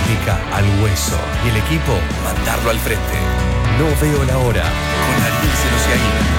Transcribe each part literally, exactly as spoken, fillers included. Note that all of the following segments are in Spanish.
técnica al hueso y el equipo mandarlo al frente. No veo la hora con Ariel Celosiaín.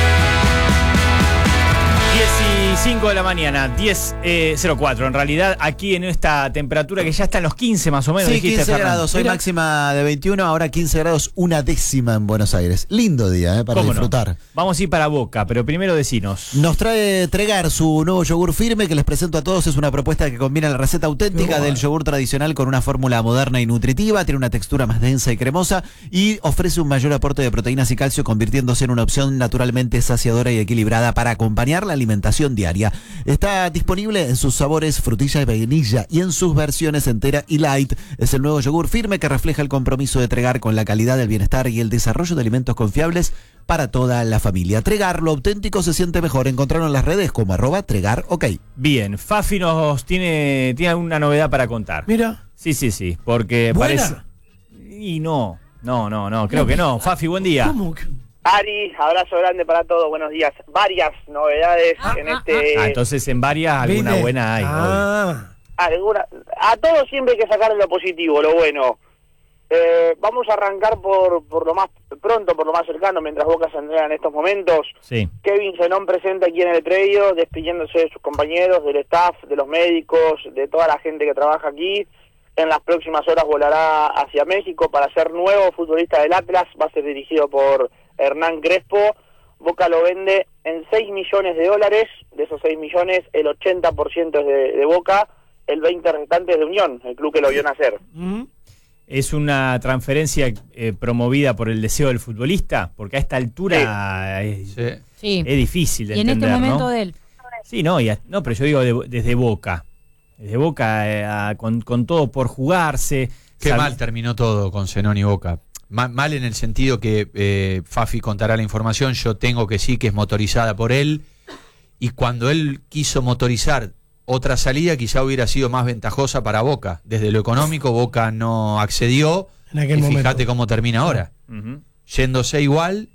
diez y cinco de la mañana, diez cero cuatro en realidad, aquí en esta temperatura que ya está en los quince más o menos. Sí, dijiste, quince Fernando. grados, hoy Mira. máxima de veintiuno, ahora quince grados, una décima en Buenos Aires. Lindo día, ¿eh? Para ¿Cómo no? disfrutar. Vamos a ir para Boca, pero primero decinos. Nos trae Tregar su nuevo yogur firme que les presento a todos. Es una propuesta que combina la receta auténtica del yogur tradicional con una fórmula moderna y nutritiva. Tiene una textura más densa y cremosa y ofrece un mayor aporte de proteínas y calcio, convirtiéndose en una opción naturalmente saciadora y equilibrada para acompañar la alimentación diaria. Está disponible en sus sabores frutilla y vainilla y en sus versiones entera y light. Es el nuevo yogur firme que refleja el compromiso de Tregar con la calidad, el bienestar y el desarrollo de alimentos confiables para toda la familia. Tregar, lo auténtico se siente mejor. Encontraron en las redes como arroba Tregar, ok. Bien, Fafi nos tiene, tiene una novedad para contar. Mira. Sí, sí, sí, porque ¿Buena? parece... Y no, no, no, no, creo que no. Fafi, buen día. ¿Cómo que? Ari, abrazo grande para todos, buenos días. Varias novedades Ah, en ah, este... Ah, entonces en varias alguna ¿Viste? buena hay. hoy. Ah. alguna, a todos siempre hay que sacar lo positivo, lo bueno. Eh, vamos a arrancar por, por lo más pronto, por lo más cercano, mientras Boca se entrega en estos momentos. Sí. Kevin Zenón presente aquí en el predio, despidiéndose de sus compañeros, del staff, de los médicos, de toda la gente que trabaja aquí. En las próximas horas volará hacia México para ser nuevo futbolista del Atlas. Va a ser dirigido por Hernán Crespo. Boca lo vende en seis millones de dólares. De esos seis millones, el ochenta por ciento es de, de Boca, el veinte por ciento restante es de Unión, el club que lo vio nacer. Mm. ¿Es una transferencia eh, promovida por el deseo del futbolista? Porque a esta altura es, Sí. es difícil de Y en entender, este momento ¿no? de él. Sí, no, y a- no, pero yo digo de- desde Boca. Desde Boca, eh, a- con, con todo por jugarse. Qué Sab- mal terminó todo con Zenón y Boca. Ma- mal en el sentido que eh, Fafi contará la información, yo tengo que sí que es motorizada por él, y cuando él quiso motorizar otra salida quizá hubiera sido más ventajosa para Boca. Desde lo económico Boca no accedió, En aquel y momento. fíjate cómo termina ahora, Ujú. yéndose igual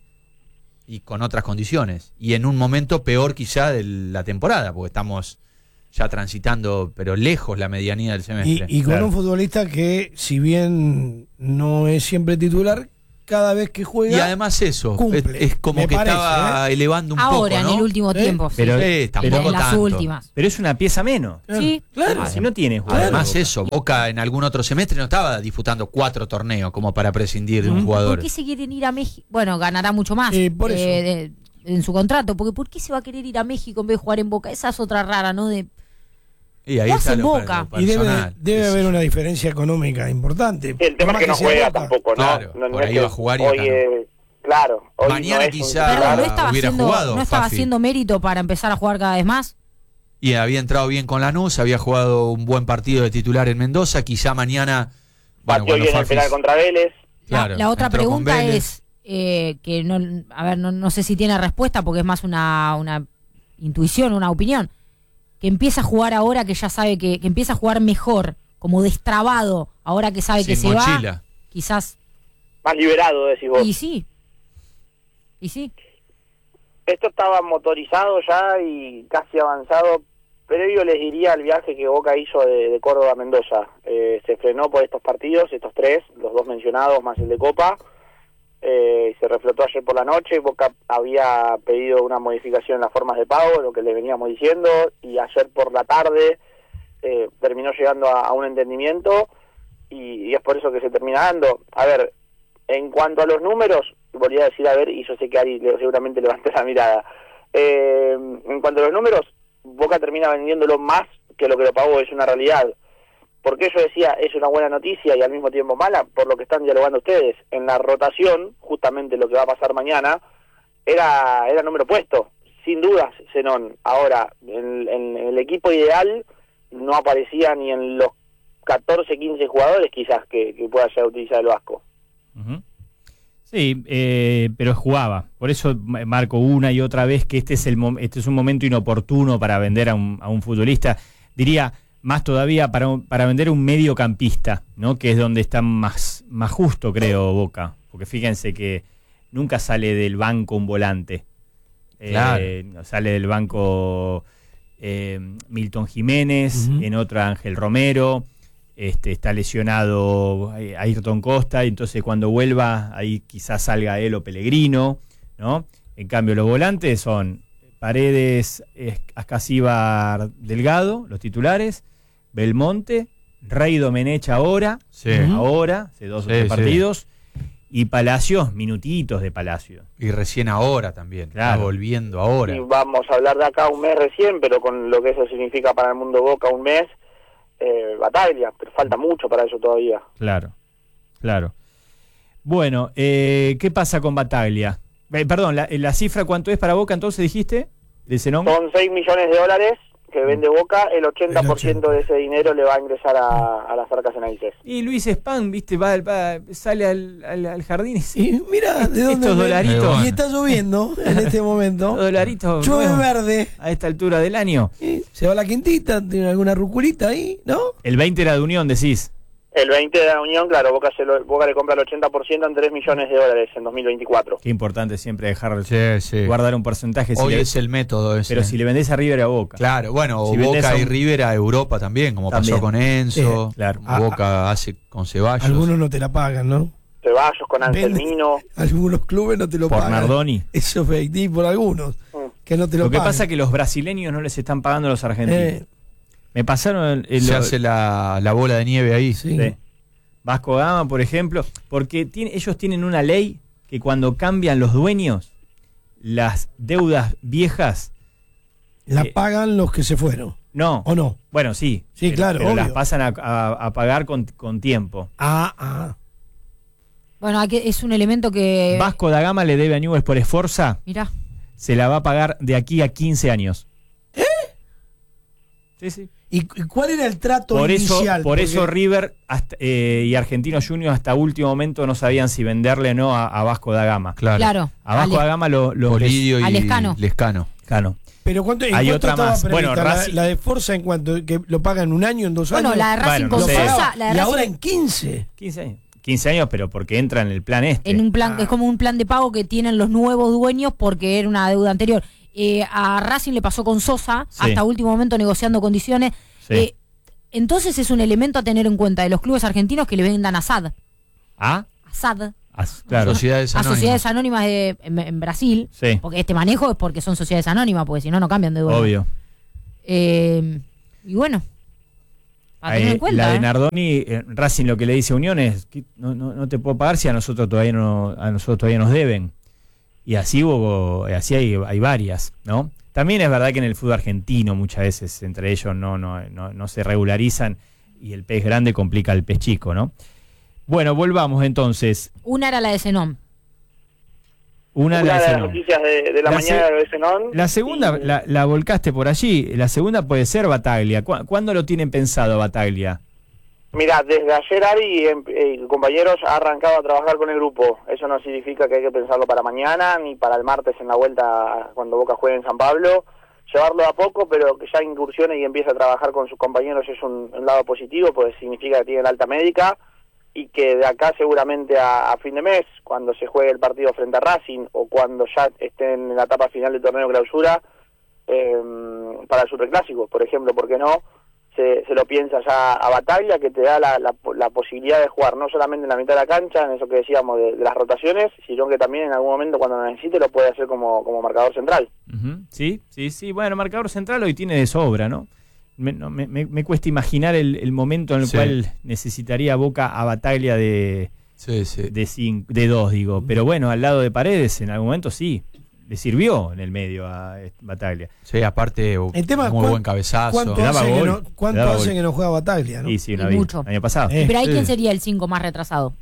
y con otras condiciones, y en un momento peor quizá de la temporada, porque estamos ya transitando, pero lejos la medianía del Y, semestre. y con Claro. un futbolista que, si bien no es siempre titular, cada vez que juega. Y además eso, es, cumple, es como me que parece, estaba elevando un Ahora, poco, ¿no? en el último ¿Eh? tiempo. sí. Pero- Sí, tampoco en las tanto. últimas. Pero es una pieza menos. Claro, Sí. claro. Ah, si no tiene jugador. Además eso, Boca en algún otro semestre no estaba disputando cuatro torneos como para prescindir de un Mm. jugador. ¿Por qué se quieren ir a México? Bueno, ganará mucho más Eh, por eso. de- en su contrato. Porque ¿por qué se va a querer ir a México en vez de jugar en Boca? Esa es otra rara, ¿no? De, Y ahí Lo está hace lo, Boca. lo Y debe, personal, debe qué sé haber yo. una diferencia económica importante. El tema Por es que no más sea juega Boca. tampoco, ¿no? Claro, no, no por es ahí que va a jugar y hoy, acá no. eh, claro, hoy Mañana no es un quizá- titular. Perdón, ¿no estaba, hubiera haciendo, jugado, ¿no estaba Fafi. haciendo mérito para empezar a jugar cada vez más? Y había entrado bien con Lanús, había jugado un buen partido de titular en Mendoza, quizá mañana... Bueno, Batió cuando bien el Fafi- penal contra Vélez. La- Claro, la, otra entró con pregunta Vélez. es, eh, que no, a ver, no, no sé si tiene respuesta porque es más una, una intuición, una opinión. Que empieza a jugar ahora que ya sabe que, que empieza a jugar mejor, como destrabado, ahora que sabe que Sin se mochila. va, quizás, Más liberado, decís vos. y sí, y sí. Esto estaba motorizado ya y casi avanzado. Previo les diría el viaje que Boca hizo de, de Córdoba a Mendoza. Eh, se frenó por estos partidos, estos tres, los dos mencionados más el de Copa. Eh, se reflotó ayer por la noche. Boca había pedido una modificación en las formas de pago, lo que le veníamos diciendo, y ayer por la tarde eh, terminó llegando a, a un entendimiento y, y es por eso que se termina dando. A ver, en cuanto a los números, volví a decir, a ver, y yo sé que Ari le- seguramente levantó la mirada. Eh, en cuanto a los números, Boca termina vendiéndolo más que lo que lo pagó, es una realidad. ¿Por qué yo decía es una buena noticia y al mismo tiempo mala? Por lo que están dialogando ustedes. En la rotación, justamente lo que va a pasar mañana, era era número puesto, sin dudas, Zenón. Ahora, en, en el equipo ideal no aparecía ni en los catorce, quince jugadores quizás que, que pueda ya utilizar el Vasco. Ujú. Sí, eh, pero jugaba. Por eso ma- marco una y otra vez que este es el mom- este es un momento inoportuno para vender a un, a un futbolista. Diría más todavía para, un- para vender a un mediocampista, ¿no? Que es donde está más, más justo, creo, Boca. Porque fíjense que nunca sale del banco un volante. Eh, Claro. no sale del banco eh, Milton Jiménez, Ujú. en otra Ángel Romero. este, está lesionado eh, Ayrton Costa, y entonces cuando vuelva ahí quizás salga él o Pellegrino, ¿no? En cambio los volantes son Paredes, Ascasíbar, Delgado, los titulares, Belmonte, Rey Domenech ahora, Sí. ahora, hace dos o Sí, tres sí. partidos, y Palacios, minutitos de Palacio. Y recién ahora también, Claro. está volviendo ahora. Y vamos a hablar de acá un mes recién, pero con lo que eso significa para el mundo Boca un mes, eh, Bataglia, pero falta mucho para eso todavía. Claro, claro. Bueno, eh, ¿qué pasa con Bataglia? Eh, perdón, la, la cifra ¿cuánto es para Boca entonces dijiste? ¿De Zenón? Son seis millones de dólares que vende Boca, el ochenta por ciento de ese dinero le va a ingresar a, a las arcas ceneices. Y Luis Spam, viste, va, va- sale al, al- al jardín y se- Y mira, ¿de dónde Estos me- dolaritos. Y está lloviendo en este momento. dolaritos Llueve nuevos verde. a esta altura del año. Y se va la quintita, tiene alguna ruculita ahí, ¿no? El veinte era de Unión, decís. El veinte de la Unión, claro, Boca, se lo, Boca le compra el ochenta por ciento en tres millones de dólares en dos mil veinticuatro. Qué importante siempre dejar Sí, sí. guardar un porcentaje. Si Hoy le- es el método ese. pero si le vendés a River a Boca. Claro, bueno, Si o vendés Boca a y un- River a Europa también, como También. pasó con Enzo. Eh, claro. Boca hace con Ceballos. Algunos no te la pagan, ¿no? Ceballos con Anselmino. Algunos clubes no te lo Por pagan. Nardoni. Eso es efectivo por algunos, Mm. que no te lo, Lo que pagan. pasa es que los brasileños no les están pagando a los argentinos. Eh, Me pasaron el, el- Se hace la, la bola de nieve ahí. sí. Sí. Vasco da Gama, por ejemplo, porque tiene, ellos tienen una ley que cuando cambian los dueños, las deudas viejas, La Eh, pagan los que se fueron, no. ¿o no? Bueno, sí. Sí, pero- claro, pero las obvio. pasan a, a- a pagar con, con tiempo. Ah, ah. Bueno, hay que- es un elemento que... Vasco da Gama le debe a Newell's por Esforza, Mirá, se la va a pagar de aquí a quince años. ¿Eh? Sí, sí. ¿Y y cuál era el trato Por eso, inicial? por Porque- eso River hasta- eh, y Argentinos Juniors hasta último momento no sabían si venderle o no a, a Vasco da Gama. Claro. claro. A Vasco Ale- da Gama lo, lo Polidio y a Lescano. Lescano. Claro. Pero ¿cuánto, en Hay cuánto otra estaba más. Bueno, prevista la, Racing- la de Forza en cuanto que lo pagan en un año, en dos Bueno, años? la de Racing Bueno, no con sé. Lo pagaba, Sosa, la de y Racing ahora en quince. quince años. quince años, pero porque entra en el plan este. en un plan, Ah. es como un plan de pago que tienen los nuevos dueños porque era una deuda anterior. Eh, a Racing le pasó con Sosa, Sí. hasta último momento negociando condiciones. Sí. Eh, entonces es un elemento a tener en cuenta de los clubes argentinos que le vendan a S A D. ¿Ah? A S A D. As- claro. Sociedades A Anónimas. sociedades anónimas de, en, en Brasil. Sí. Porque este manejo es porque son sociedades anónimas, porque si no, no cambian de dueño. Obvio. Eh, y bueno, a tener Eh, en cuenta. la de ¿eh? Nardoni, eh, Racing lo que le dice a Unión es que no, no, no te puedo pagar si a nosotros todavía no, a nosotros todavía nos deben. Y así hubo, así hay, hay varias, ¿no? También es verdad que en el fútbol argentino muchas veces entre ellos no, no, no, no se regularizan y el pez grande complica al pez chico, ¿no? Bueno, volvamos entonces. Una era la de Zenón. Una, Una la de de las Zenón. noticias de, de la, La mañana se- de Zenón. La segunda y- la, la volcaste por allí. La segunda puede ser Bataglia. ¿Cu- ¿Cuándo lo tienen pensado Bataglia? Mira, desde ayer Ari em- eh, compañeros ha arrancado a trabajar con el grupo. Eso no significa que hay que pensarlo para mañana ni para el martes en la vuelta cuando Boca juegue en San Pablo. Llevarlo a poco, pero que ya incursione y empiece a trabajar con sus compañeros es un, un lado positivo, pues significa que tiene la alta médica y que de acá seguramente a, a fin de mes, cuando se juegue el partido frente a Racing o cuando ya estén en la etapa final del torneo clausura, eh, para el superclásico, por ejemplo, ¿por qué no? Se, se lo piensa ya a Bataglia, que te da la, la, la posibilidad de jugar no solamente en la mitad de la cancha, en eso que decíamos de, de las rotaciones, sino que también en algún momento cuando lo necesite lo puede hacer como, como marcador central. Ujú. Sí, sí, sí. Bueno, marcador central hoy tiene de sobra, ¿no? Me, no, me, me- me cuesta imaginar el, el momento en el Sí. cual necesitaría Boca a Bataglia de, Sí, sí. de, cin- de dos, digo. Pero bueno, al lado de Paredes en algún momento sí. Le sirvió en el medio a eh, Bataglia. Sí, aparte, El tema es muy cuán- buen cabezazo. ¿Cuánto Le daba hace, que gol, no, le cuánto daba hace gol. que no juega Bataglia, ¿no? Y sí, una Y vez. mucho. El año pasado. Eh. Pero ahí, sí. ¿quién sería el cinco más retrasado?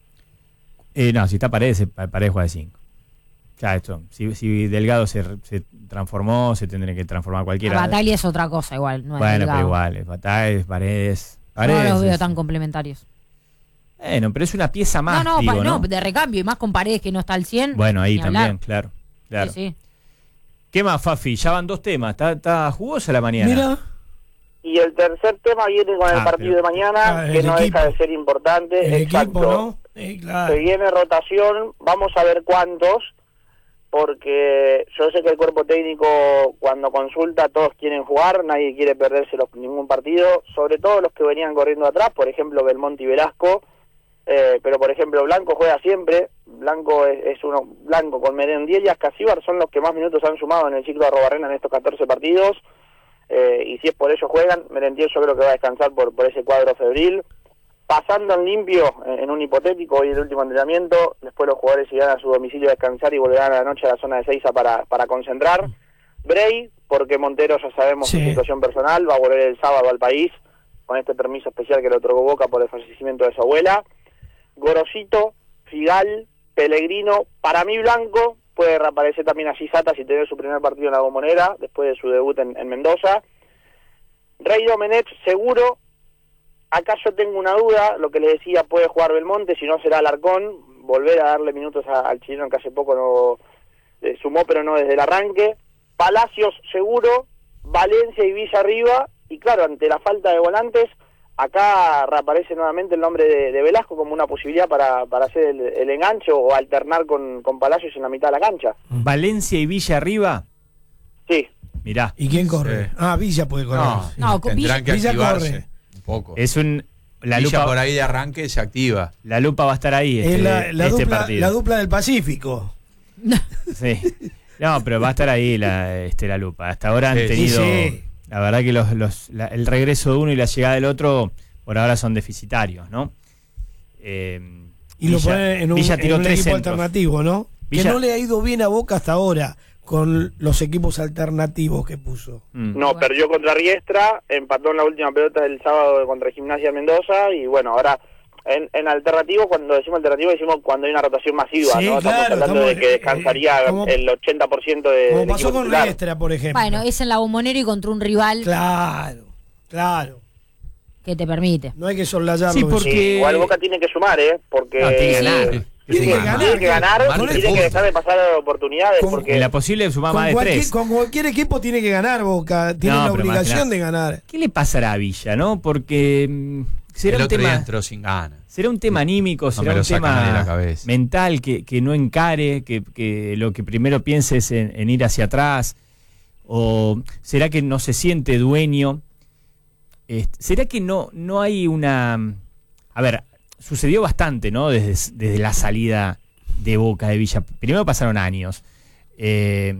Eh, no, si está Paredes, se- Paredes juega de cinco. Ya, esto. Si, si Delgado se, se transformó, se tendría que transformar cualquiera. Bataglia es otra cosa igual, no es Bueno, Delgado. pero igual. es Bataglia, Paredes. No Paredes los veo es- tan complementarios. Bueno, pero es una pieza más. no, no, digo, pa- ¿no? no, de recambio, y más con Paredes que no está al cien. Bueno, ahí ni también, hablar. claro. claro. Sí, sí. ¿Qué más, Fafi? Ya van dos temas. Está, está jugosa la mañana. Mira, Y el tercer tema viene con el Ah, partido pero- de mañana, Ah, que el no equipo. deja de ser importante. el Exacto. equipo, ¿no? Eh, claro. Se viene rotación, vamos a ver cuántos. porque yo sé que el cuerpo técnico cuando consulta todos quieren jugar, nadie quiere perderse los, ningún partido, sobre todo los que venían corriendo atrás, por ejemplo Belmonte y Velasco, eh, pero por ejemplo Blanco juega siempre, Blanco es, es uno, Blanco con Merendiel y Ascasíbar son los que más minutos han sumado en el ciclo de Arrobarrena en estos catorce partidos, eh, y si es por ello juegan, Merendiel yo creo que va a descansar por, por ese cuadro febril. Pasando en limpio, en un hipotético, hoy el último entrenamiento, después los jugadores irán a su domicilio a descansar y volverán a la noche a la zona de Seiza para, para concentrar. Bray, porque Montero ya sabemos Sí. su situación personal, va a volver el sábado al país, con este permiso especial que le otorgó Boca por el fallecimiento de su abuela. Gorosito, Figal, Pellegrino, para mí Blanco, puede reaparecer también allí Sata si tiene su primer partido en la Bombonera, después de su debut en, en Mendoza. Rey Domenech, seguro. Acá yo tengo una duda, lo que le decía, puede jugar Belmonte, si no será Alarcón, volver a darle minutos a, al chileno que hace poco no eh, sumó, pero no desde el arranque. Palacios seguro, Valencia y Villa arriba, y claro, ante la falta de volantes, acá reaparece nuevamente el nombre de, de Velasco como una posibilidad para, para hacer el, el enganche o alternar con, con Palacios en la mitad de la cancha. Valencia y Villa arriba, Sí, mirá. ¿Y quién corre? Sí. Ah, Villa puede correr. No, sí. No, tendrán Villa- que Villa activarse corre. un poco. Es un... La Villa lupa, por ahí de arranque se activa. la lupa va a estar ahí este, es la, la este dupla, partido. la dupla del Pacífico. Sí. No, pero va a estar ahí la, este, la lupa. Hasta ahora han Sí, tenido... sí, sí. La verdad que los, los, la- el regreso de uno y la llegada del otro por ahora son deficitarios, ¿no? Eh, Y lo Villa- pone en un, Villa en tiró un tres equipo centros. alternativo, ¿no? Villa- Que no le ha ido bien a Boca hasta ahora con los equipos alternativos que puso. Mm. no, perdió contra Riestra, empató en la última pelota del sábado contra Gimnasia Mendoza, y bueno, ahora en, en alternativo, cuando decimos alternativo, decimos cuando hay una rotación masiva, Sí, ¿no? Estamos claro, hablando estamos- de que descansaría eh, como- el ochenta por ciento de, Como del pasó equipo con titular. Riestra, por ejemplo. Bueno, es en la Bombonera y contra un rival Claro, claro. que te permite. No hay que soslayarlo. Sí, eso. porque- Sí, igual Boca tiene que sumar, ¿eh? Porque No, tiene que ganar. tiene, Sí, que, que tiene ganar, que ganar, marque tiene que puntos. dejar de pasar oportunidades, Con- porque En la posible sumar con, más de cualquier, tres. con cualquier equipo tiene que ganar Boca. Tiene No, la pero obligación imagina- de ganar. ¿Qué le pasará a Villa, no? Porque mm, será El un otro día tema... entró sin ganas. Será un tema anímico, No será me lo un saca nadie de tema la cabeza. mental que, que no encare, que, que lo que primero piense es en, en ir hacia atrás, o será que no se siente dueño. Este, será que no, no hay una... A ver, sucedió bastante, ¿no? Desde, desde la salida de Boca de Villa. Primero pasaron años. Eh,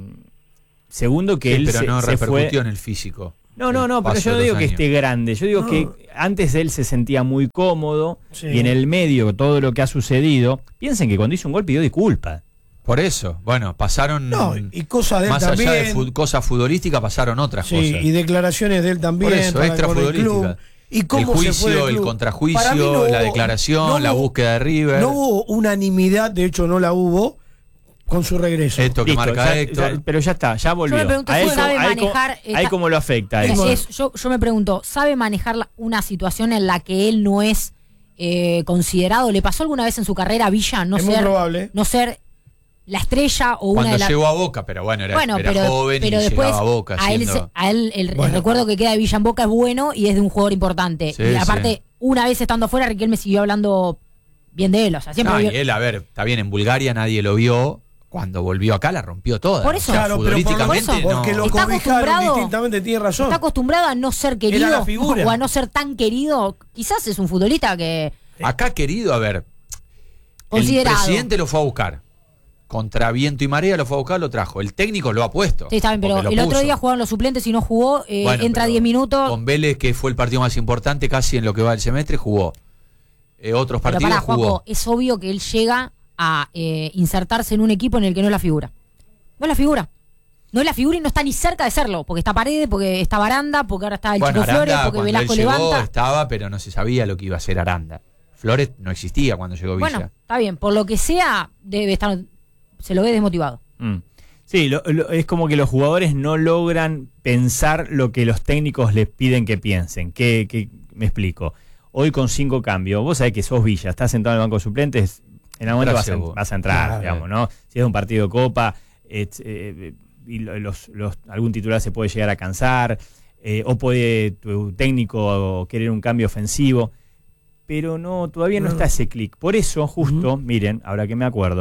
segundo que Sí, él pero se, no se repercutió fue... en el físico. No, no, El no, pero paso yo no de digo los que años. esté grande, yo digo No. que antes él se sentía muy cómodo Sí. y en el medio todo lo que ha sucedido, piensen que cuando hizo un gol pidió disculpas. Por eso, bueno, pasaron No, y cosas de él más allá de también. fu- cosas futbolísticas, pasaron otras Sí, cosas. y declaraciones de él también. Por eso, para extra con el futbolística. club. Y El cómo se fue juicio, del el club. contrajuicio, Para mí no la hubo- declaración, no la hubo- búsqueda de River. No hubo unanimidad, de hecho no la hubo, con su regreso. Esto que Listo, marca ya- Héctor. ya- pero ya está, ya volvió. Yo me pregunto A si él sabe cómo- a él cómo- manejar, a él está- cómo lo afecta a él. Es- Bueno. es- yo, yo me pregunto, ¿sabe manejar la- una situación en la que él no es eh, considerado? ¿Le pasó alguna vez en su carrera a Villa no Es muy ser, probable. no ser la estrella o una Cuando de las... llegó a Boca, pero bueno, era, Bueno, era pero, joven pero y después llegaba a Boca. a él, siendo- se- a él el, el Bueno. recuerdo que queda de Villa en Boca es bueno y es de un jugador importante. Sí, y aparte, sí. una vez estando afuera, Riquelme siguió hablando bien de él. O sea, siempre No, y vio- él, a ver, está bien, en Bulgaria nadie lo vio. Cuando volvió acá la rompió toda. Por eso. O sea, Claro, pero por lo futbolísticamente menos- porque no. lo Está corrijaron acostumbrado- distintamente, tiene razón. está acostumbrado a no ser querido Era la figura. o a no ser tan querido. Quizás es un futbolista que... Acá, querido, a ver, Considerado. el presidente lo fue a buscar. Contra viento y marea lo fue a buscar, lo trajo. El técnico lo ha puesto. Sí, está bien, pero porque lo el otro puso. día jugaron los suplentes y no jugó. eh, Bueno, entra pero diez minutos. Con Vélez, que fue el partido más importante casi en lo que va del semestre, jugó. Eh, otros Pero partidos para, jugó. Juaco, es obvio que él llega a eh, insertarse en un equipo en el que no es la figura. No es la figura. No es la figura y no está ni cerca de serlo. Porque está Paredes, porque está Baranda, porque ahora está el Bueno, Chico Flores, Aranda, porque cuando Velasco él llegó, levanta. estaba, pero no se sabía lo que iba a hacer Aranda. Flores no existía cuando llegó Villa. Bueno, está bien. Por lo que sea, debe estar. Se lo ve desmotivado. Mm. Sí, lo- lo- es como que los jugadores no logran pensar lo que los técnicos les piden que piensen. Que, que me explico. Hoy con cinco cambios, vos sabés que sos Villa, estás sentado en el banco de suplentes, en algún momento vas a, Gracias, vos. vas a entrar, Claro. digamos, ¿no? Si es un partido de Copa, eh, eh, y lo- los, los, algún titular se puede llegar a cansar, eh, o puede tu técnico querer un cambio ofensivo, pero no, todavía no, No. está ese clic. Por eso, justo, Ujú. miren, ahora que me acuerdo,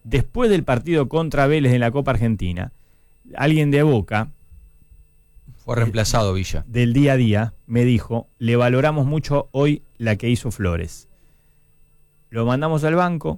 después del partido contra Vélez en la Copa Argentina, alguien de Boca, Fue reemplazado Villa. del día a día, me dijo, le valoramos mucho hoy la que hizo Flores. Lo mandamos al banco,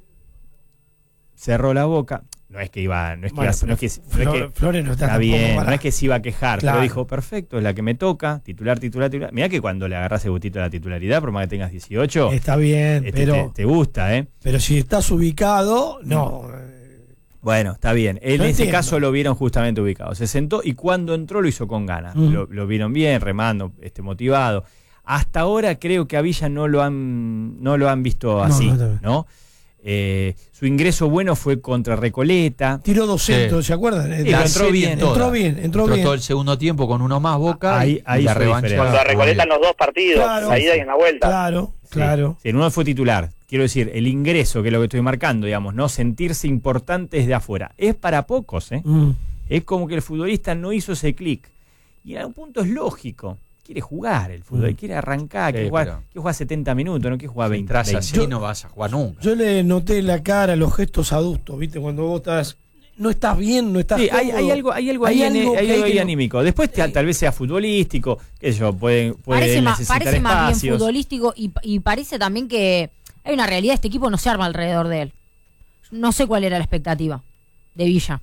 cerró la boca. No es que iba, no es que, Bueno, iba, no es que, no es que Flores no está, está tampoco bien, para- no es que se iba a quejar, Claro. pero dijo, perfecto, es la que me toca, titular, titular, titular. Mirá que cuando le agarrás el gustito a la titularidad, por más que tengas dieciocho, Está bien, este, pero, te, te gusta, ¿eh? pero si estás ubicado, no. Bueno, está bien. En Yo ese entiendo. caso lo vieron justamente ubicado. Se sentó y cuando entró lo hizo con ganas. Ujú. Lo, lo vieron bien, remando, este, motivado. Hasta ahora creo que a Villa no lo han, no lo han visto No, así, no, no. ¿no? Eh, su ingreso bueno fue contra Recoleta. Tiró dos Sí. centros, ¿se acuerdan? Sí, La pero entró serie bien. toda. Entró bien, entró bien. todo el segundo tiempo con uno más Boca Ahí- y ahí la fue revancha. diferente. Cuando Recoleta en los dos partidos, Claro. la ida y en la vuelta. Claro, claro. Sí, en uno fue titular. Quiero decir, el ingreso, que es lo que estoy marcando, digamos, no sentirse importante desde afuera. Es para pocos, ¿eh? Mm. Es como que el futbolista no hizo ese clic. Y en algún punto es lógico. Quiere jugar el fútbol, Mm. quiere arrancar, Sí, quiere, jugar, pero- quiere jugar setenta minutos, no quiere jugar Si veinte. entras veinte. así Yo- no vas a jugar nunca. Yo le noté la cara, los gestos adultos, ¿viste? Cuando vos estás. No estás bien, no estás. Sí, hay, cómodo. hay algo, hay algo Hay ahí, en- algo hay que algo hay ahí que- anímico. Después te- tal vez sea futbolístico, qué sé yo, puede, puede Parece, más, necesitar parece más bien espacios. futbolístico y, y parece también que hay una realidad, este equipo no se arma alrededor de él. No sé cuál era la expectativa de Villa.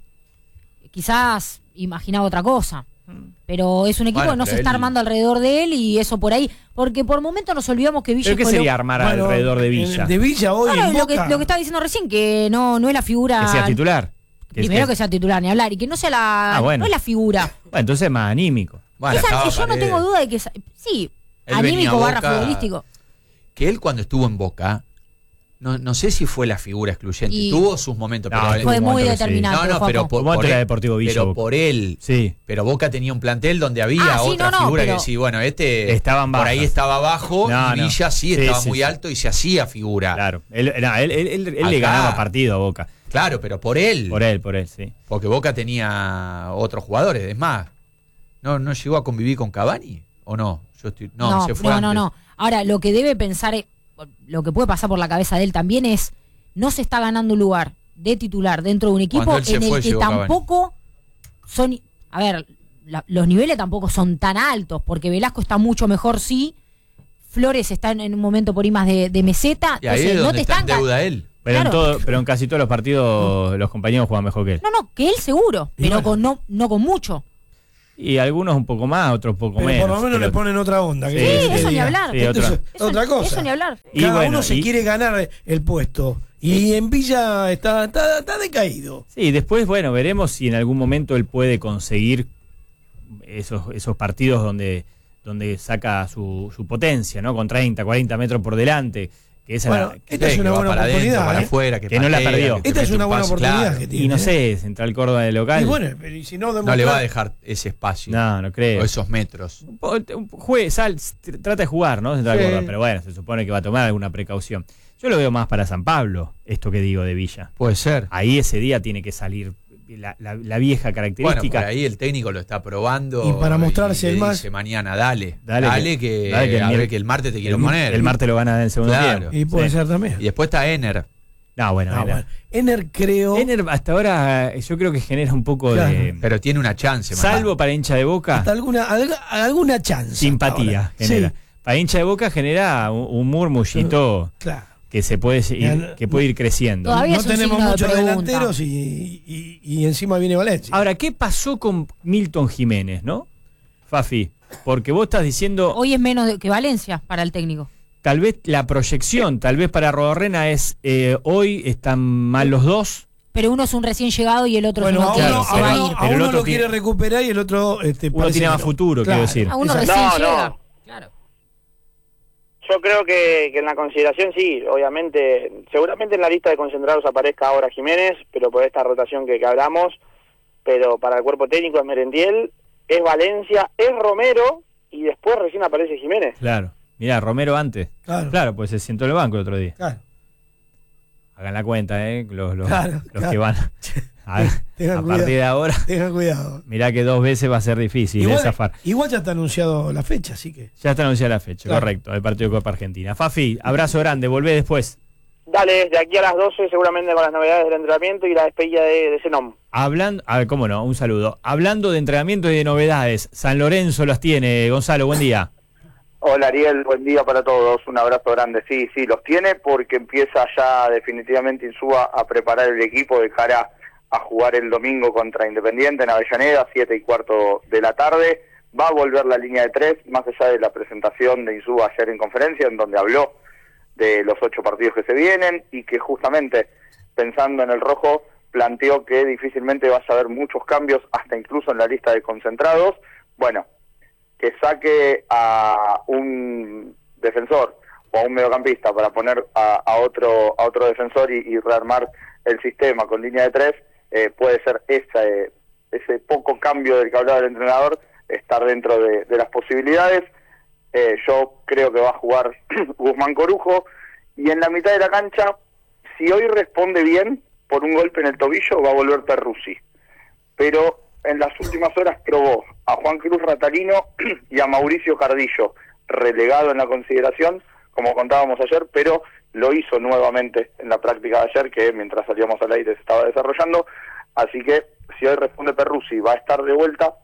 Quizás imaginaba otra cosa, pero es un equipo Bueno, que no se pero está él- armando alrededor de él y eso por ahí, porque por momentos nos olvidamos que Villa ¿Pero qué fue lo- sería armar Bueno, alrededor de en- Villa? De Villa hoy. No, no, en lo, que, Boca- lo que estaba diciendo recién, que no, no es la figura. Que sea titular. Que- Primero que- que sea titular, ni hablar, y que no sea la, Ah, bueno. no es la figura. Bueno, entonces más anímico. Bueno, Esa- estaba yo no Paredes. tengo duda de que. esa- Sí, Él venía anímico a barra Boca- futbolístico. Que él cuando estuvo en Boca, no, no sé si fue la figura excluyente. Y- Tuvo sus momentos, No, pero él- Fue un muy momento que sí. determinante. No, no, pero Juaco. por, ¿Cómo por era él, Deportivo Villa, pero Boca? por él. Sí. Pero Boca tenía un plantel donde había Ah, sí, otra no, no, figura pero- que sí, bueno, este Estaban por ahí bajas. estaba abajo No, y no. Villa sí, Sí, estaba sí, muy sí. alto y se hacía figura. Claro. Él, no, él, él- él- él le Acá. ganaba partido a Boca. Claro, pero por él. Por él, por él, sí. Porque Boca tenía otros jugadores. Es más, ¿no, no llegó a convivir con Cavani? ¿O no? Yo estoy, no, No, se fue no, no, antes. no. Ahora, lo que debe pensar, es- lo que puede pasar por la cabeza de él también es, no se está ganando un lugar de titular dentro de un equipo Cuando él se en fue, el que llegó Cavani. tampoco son, a ver, la- los niveles tampoco son tan altos, porque Velasco está mucho mejor, sí. Flores está en, en un momento por ahí más de, de meseta. Y ahí entonces es no donde te está en están ga- deuda él. Pero, en Claro. todo, pero en casi todos los partidos los compañeros juegan mejor que él. No, no, que él seguro, Y pero bueno. con no, no con mucho. Y algunos un poco más, otros un poco Pero menos. por lo menos pero- le ponen otra onda. Sí, que Sí, querés que te eso ni diga. hablar. Sí, otra. Eso- Eso- otra cosa. Eso ni hablar. Y Cada bueno, uno se y- quiere ganar el puesto. Y en Villa está, está, está decaído. Sí, después, bueno, veremos si en algún momento él puede conseguir esos, esos partidos donde, donde saca su, su potencia, ¿no? Con treinta, cuarenta metros por delante. Que esa Bueno, la- que- esta es Sí, una que va buena para adentro, oportunidad, para ¿eh? afuera, que, Que no la patea, perdió. que te Esta es mete una un buena pase, oportunidad claro. que tiene. y no ¿eh? sé, Central Córdoba de local. Y bueno, pero y si no, No le demostrar- va a dejar ese espacio. No, no creo. O esos metros. Un po- un jue- sal- tr- trata de jugar, ¿no? Central Sí. Córdoba, pero bueno, se supone que va a tomar alguna precaución. Yo lo veo más para San Pablo, esto que digo de Villa. Puede ser. Ahí ese día tiene que salir la, la- la vieja Bueno, característica. por ahí el técnico lo está probando. Y para mostrarse y el le más- dice mañana, dale. Dale Dale, que- que, dale que el a ver mier- que el martes te quiero el, poner. el martes lo gana en el segundo Claro. tiempo. Y puede Sí. ser también. Y después está Ener. No, bueno, Ah, Ener. bueno. Ener creo. Ener hasta ahora eh, yo creo que genera un poco Claro. de... Pero tiene una chance. Salvo mamá. para hincha de Boca, hasta alguna, alga- alguna chance. simpatía hasta ahora. genera. Sí, Para hincha de Boca genera un, un murmullito claro. que se puede ir, Ya, que puede ir creciendo. Todavía no es un tenemos signo de muchos pregunta. delanteros y, y- y encima viene Valencia. Ahora, ¿qué pasó con Milton Jiménez, no? Fafi, porque vos estás diciendo, Hoy es menos de- que Valencia para el técnico. tal vez la proyección, tal vez para Rodorrena es, eh, hoy están mal los dos. Pero uno es un recién llegado y el otro bueno, es uno a que uno, se va a a uno- ir. a Pero el uno otro lo quiere tiene- recuperar y el otro. Este, Uno parece tiene que más no. futuro, quiero decir. A uno Exacto. recién No, llega. no. Claro. Yo creo que, que en la consideración sí, obviamente, seguramente en la lista de concentrados aparezca ahora Jiménez, pero por esta rotación que, que hablamos, pero para el cuerpo técnico es Merentiel, es Valencia, es Romero, y después recién aparece Jiménez. Claro. Mirá, Romero antes. Claro. Claro, pues se sentó en el banco el otro día. Claro. Hagan la cuenta, ¿eh? Los, los, Claro, los claro. que van a, Tengan a cuidado. partir de ahora. Tengan cuidado. Mirá que dos veces va a ser difícil de Igual, zafar. igual ya está anunciado la fecha, así que. Ya está anunciada la fecha, Claro. correcto, el partido de Copa Argentina. Fafi, abrazo grande, volvé después. Dale, de aquí a las doce seguramente con las novedades del entrenamiento y la despedida de, de Zenón. Hablando, a ver, cómo no, un saludo. Hablando de entrenamiento y de novedades, San Lorenzo las tiene. Gonzalo, buen día. Hola Ariel, buen día para todos, un abrazo grande. Sí, sí, los tiene porque empieza ya definitivamente Insúa a preparar el equipo de cara a jugar el domingo contra Independiente en Avellaneda, siete y cuarto de la tarde. Va a volver la línea de tres, más allá de la presentación de Insúa ayer en conferencia, en donde habló de los ocho partidos que se vienen y que justamente pensando en el rojo planteó que difícilmente vas a ver muchos cambios, hasta incluso en la lista de concentrados. Bueno, que saque a un defensor o a un mediocampista para poner a, a otro a otro defensor y, y rearmar el sistema con línea de tres, eh, puede ser ese, ese poco cambio del que hablaba el entrenador, estar dentro de, de las posibilidades. Eh, yo creo que va a jugar Guzmán Corujo, y en la mitad de la cancha, si hoy responde bien por un golpe en el tobillo, va a volver Perruzzi. Pero en las últimas horas probó a Juan Cruz Ratalino y a Mauricio Cardillo, relegado en la consideración, como contábamos ayer, pero lo hizo nuevamente en la práctica de ayer, que mientras salíamos al aire se estaba desarrollando. Así que si hoy responde Perruzzi, va a estar de vuelta.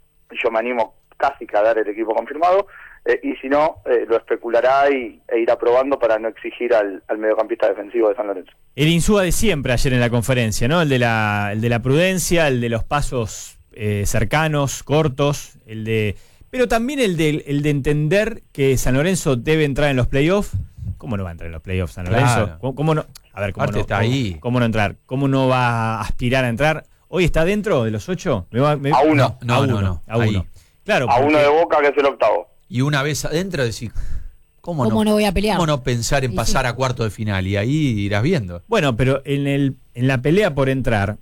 Yo me animo casi que a dar el equipo confirmado, eh, y si no, eh, lo especulará y, e irá probando para no exigir al, al mediocampista defensivo de San Lorenzo. El Insúa de siempre ayer en la conferencia, ¿no? El de la, el de la prudencia, el de los pasos eh, cercanos, cortos, el de, pero también el de, el de entender que San Lorenzo debe entrar en los playoffs. ¿Cómo no va a entrar en los playoffs San Lorenzo? Claro. ¿Cómo, cómo no? A ver, ¿cómo Aparte no, está cómo, ahí. ¿cómo no entrar? ¿Cómo no va a aspirar a entrar? ¿Hoy está dentro de los ocho? ¿Me va, me... A uno. No, a no, uno, no, a uno. ahí. Claro, A porque- uno de Boca, que es el octavo. Y una vez adentro decir, ¿cómo, ¿Cómo no voy a pelear? ¿Cómo no pensar en Sí, pasar sí. a cuarto de final? Y ahí irás viendo. Bueno, pero en el en la pelea por entrar,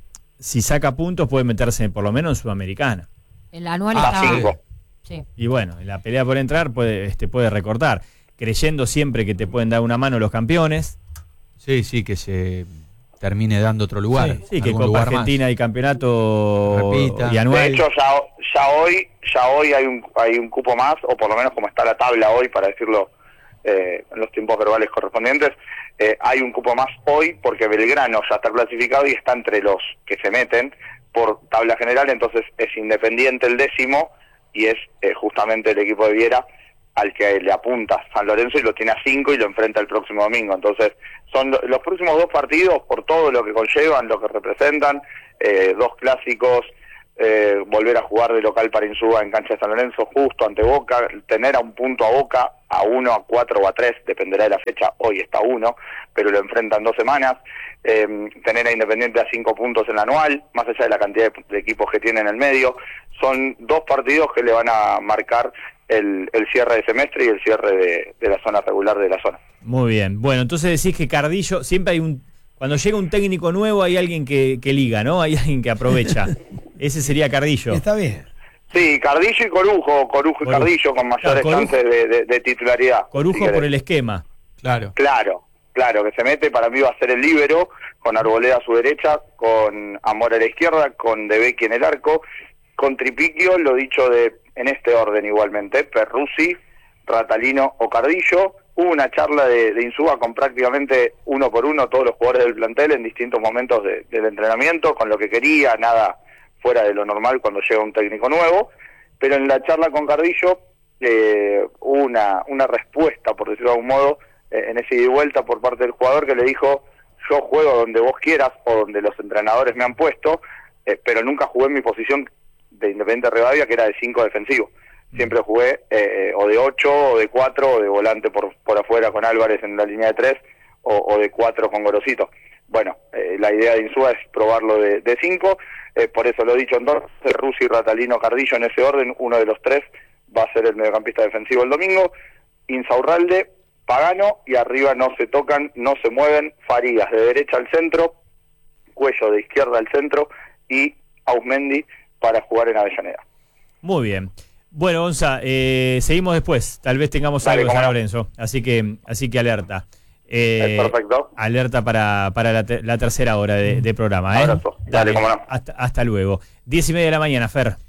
si saca puntos puede meterse por lo menos en Sudamericana. En la anual Ah, estaba... cinco. Sí. Y bueno, en la pelea por entrar puede este puede recortar, creyendo siempre que te pueden dar una mano los campeones. Sí, sí, que se termine dando otro lugar. Sí, sí, que algún Copa lugar más. Argentina y campeonato Repita. y anual. De hecho, ya, ya hoy ya hoy hay un hay un cupo más, o por lo menos como está la tabla hoy, para decirlo eh, en los tiempos verbales correspondientes, eh, hay un cupo más hoy porque Belgrano ya está clasificado y está entre los que se meten por tabla general, entonces es Independiente el décimo y es eh, justamente el equipo de Viera al que le apunta San Lorenzo y lo tiene a cinco y lo enfrenta el próximo domingo. Entonces son lo, los próximos dos partidos, por todo lo que conllevan, lo que representan, eh, dos clásicos, eh, volver a jugar de local para Insúa en cancha de San Lorenzo, justo ante Boca, tener a un punto a Boca, a uno, a cuatro o a tres, dependerá de la fecha, hoy está uno, pero lo enfrentan dos semanas, eh, tener a Independiente a cinco puntos en la anual, más allá de la cantidad de, de equipos que tiene en el medio, son dos partidos que le van a marcar el, el cierre de semestre y el cierre de, de la zona regular de la zona. Muy bien. Bueno, entonces decís que Cardillo, siempre hay un... Cuando llega un técnico nuevo hay alguien que, que liga, ¿no? Hay alguien que aprovecha. Ese sería Cardillo. Está bien. Sí, Cardillo y Corujo, Corujo y Corujo. Cardillo con mayores Claro, Corujo- chances de, de, de titularidad. Corujo si por querés. el esquema. Claro. Claro, claro, que se mete, para mí va a ser el líbero, con Arboleda a su derecha, con Amor a la izquierda, con De Becchi en el arco, con Tripiquio, lo dicho de en este orden igualmente, Perruzzi, Ratalino o Cardillo. Hubo una charla de, de Insúa con prácticamente uno por uno todos los jugadores del plantel en distintos momentos de, del entrenamiento, con lo que quería, nada fuera de lo normal cuando llega un técnico nuevo, pero en la charla con Cardillo eh, hubo una, una respuesta, por decirlo de algún modo, eh, en ese ida y vuelta por parte del jugador que le dijo: yo juego donde vos quieras o donde los entrenadores me han puesto, eh, pero nunca jugué en mi posición de Independiente Rivadavia, que era de cinco defensivo. Siempre jugué eh, o de ocho, o de cuatro, o de volante por por afuera con Álvarez en la línea de tres, o, o de cuatro con Gorosito. Bueno, eh, la idea de Insúa es probarlo de, de cinco, eh, por eso lo he dicho entonces, Ruzzi, Ratalino, Cardillo en ese orden, uno de los tres va a ser el mediocampista defensivo el domingo, Insaurralde, Pagano, y arriba no se tocan, no se mueven, Farías de derecha al centro, Cuello de izquierda al centro y Ausmendi para jugar en Avellaneda. Muy bien. Bueno, Gonza, eh, seguimos después. Tal vez tengamos Dale, algo en cómo San no. Lorenzo. Así que, así que alerta. Eh, Es perfecto. Alerta para, para la, te- la tercera hora de, de programa. ¿eh? Abrazo. Dale, cómo no. Hasta, hasta luego. Diez y media de la mañana, Fer.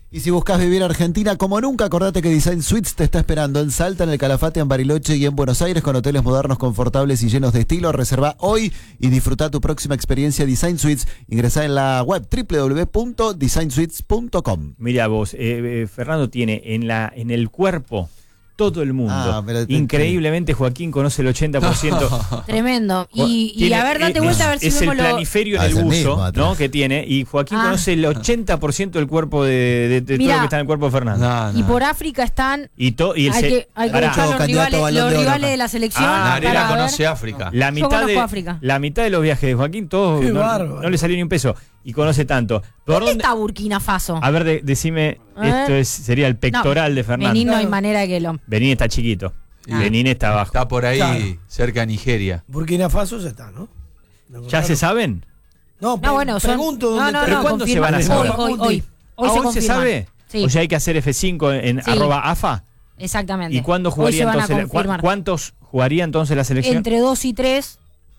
Y si buscas vivir Argentina como nunca, acordate que Design Suites te está esperando en Salta, en el Calafate, en Bariloche y en Buenos Aires, con hoteles modernos, confortables y llenos de estilo. Reserva hoy y disfruta tu próxima experiencia Design Suites. Ingresá en la web doble u doble u doble u punto design suites punto com. Mira vos, eh, eh, Fernando tiene en la en el cuerpo todo el mundo. Ah, pero te- Increíblemente Joaquín conoce el ochenta por ciento. Tremendo. Y, y Tiene- a ver, date es- vuelta a ver si es el vemos lo... planiferio Ah, en es el el buzo, mismo, atrás. ¿no? que tiene, y Joaquín Ah. conoce el ochenta por ciento del cuerpo de, de- de todo Mirá. lo que está en el cuerpo de Fernando. No, no. Y por África están... Y, to- y el Hay se- que, hay que pará, buscar los candidato rivales, a Balón los de Oro rivales acá. de la selección. Ah, Narela para ver. conoce África. la Yo mitad conozco de África. la mitad de los viajes de Joaquín, todos Qué no, bárbaro. no le salió ni un peso. Y conoce tanto. ¿Por ¿Dónde dónde? está Burkina Faso? A ver, de- decime, A ver. esto es, sería el pectoral No, de Fernando. Benín no hay Claro. manera que lo... Benín está chiquito. Ah. Benín está abajo. Está por ahí, Claro. cerca de Nigeria. Burkina Faso ya está, ¿no? ¿Ya se saben? No, No, pre- bueno, son... pregunto no, dónde no, está. ¿Pero no, cuándo se confirman. van a Hoy, saber? hoy, hoy. Hoy ¿Ah, se hoy se confirman. sabe? Sí. O sea, hay que hacer F cinco en Sí. arroba AFA. Exactamente. ¿Y cuándo Hoy jugaría se van a entonces? la- confirmar. ¿cu- ¿Cuántos jugaría entonces la selección? Entre dos y tres,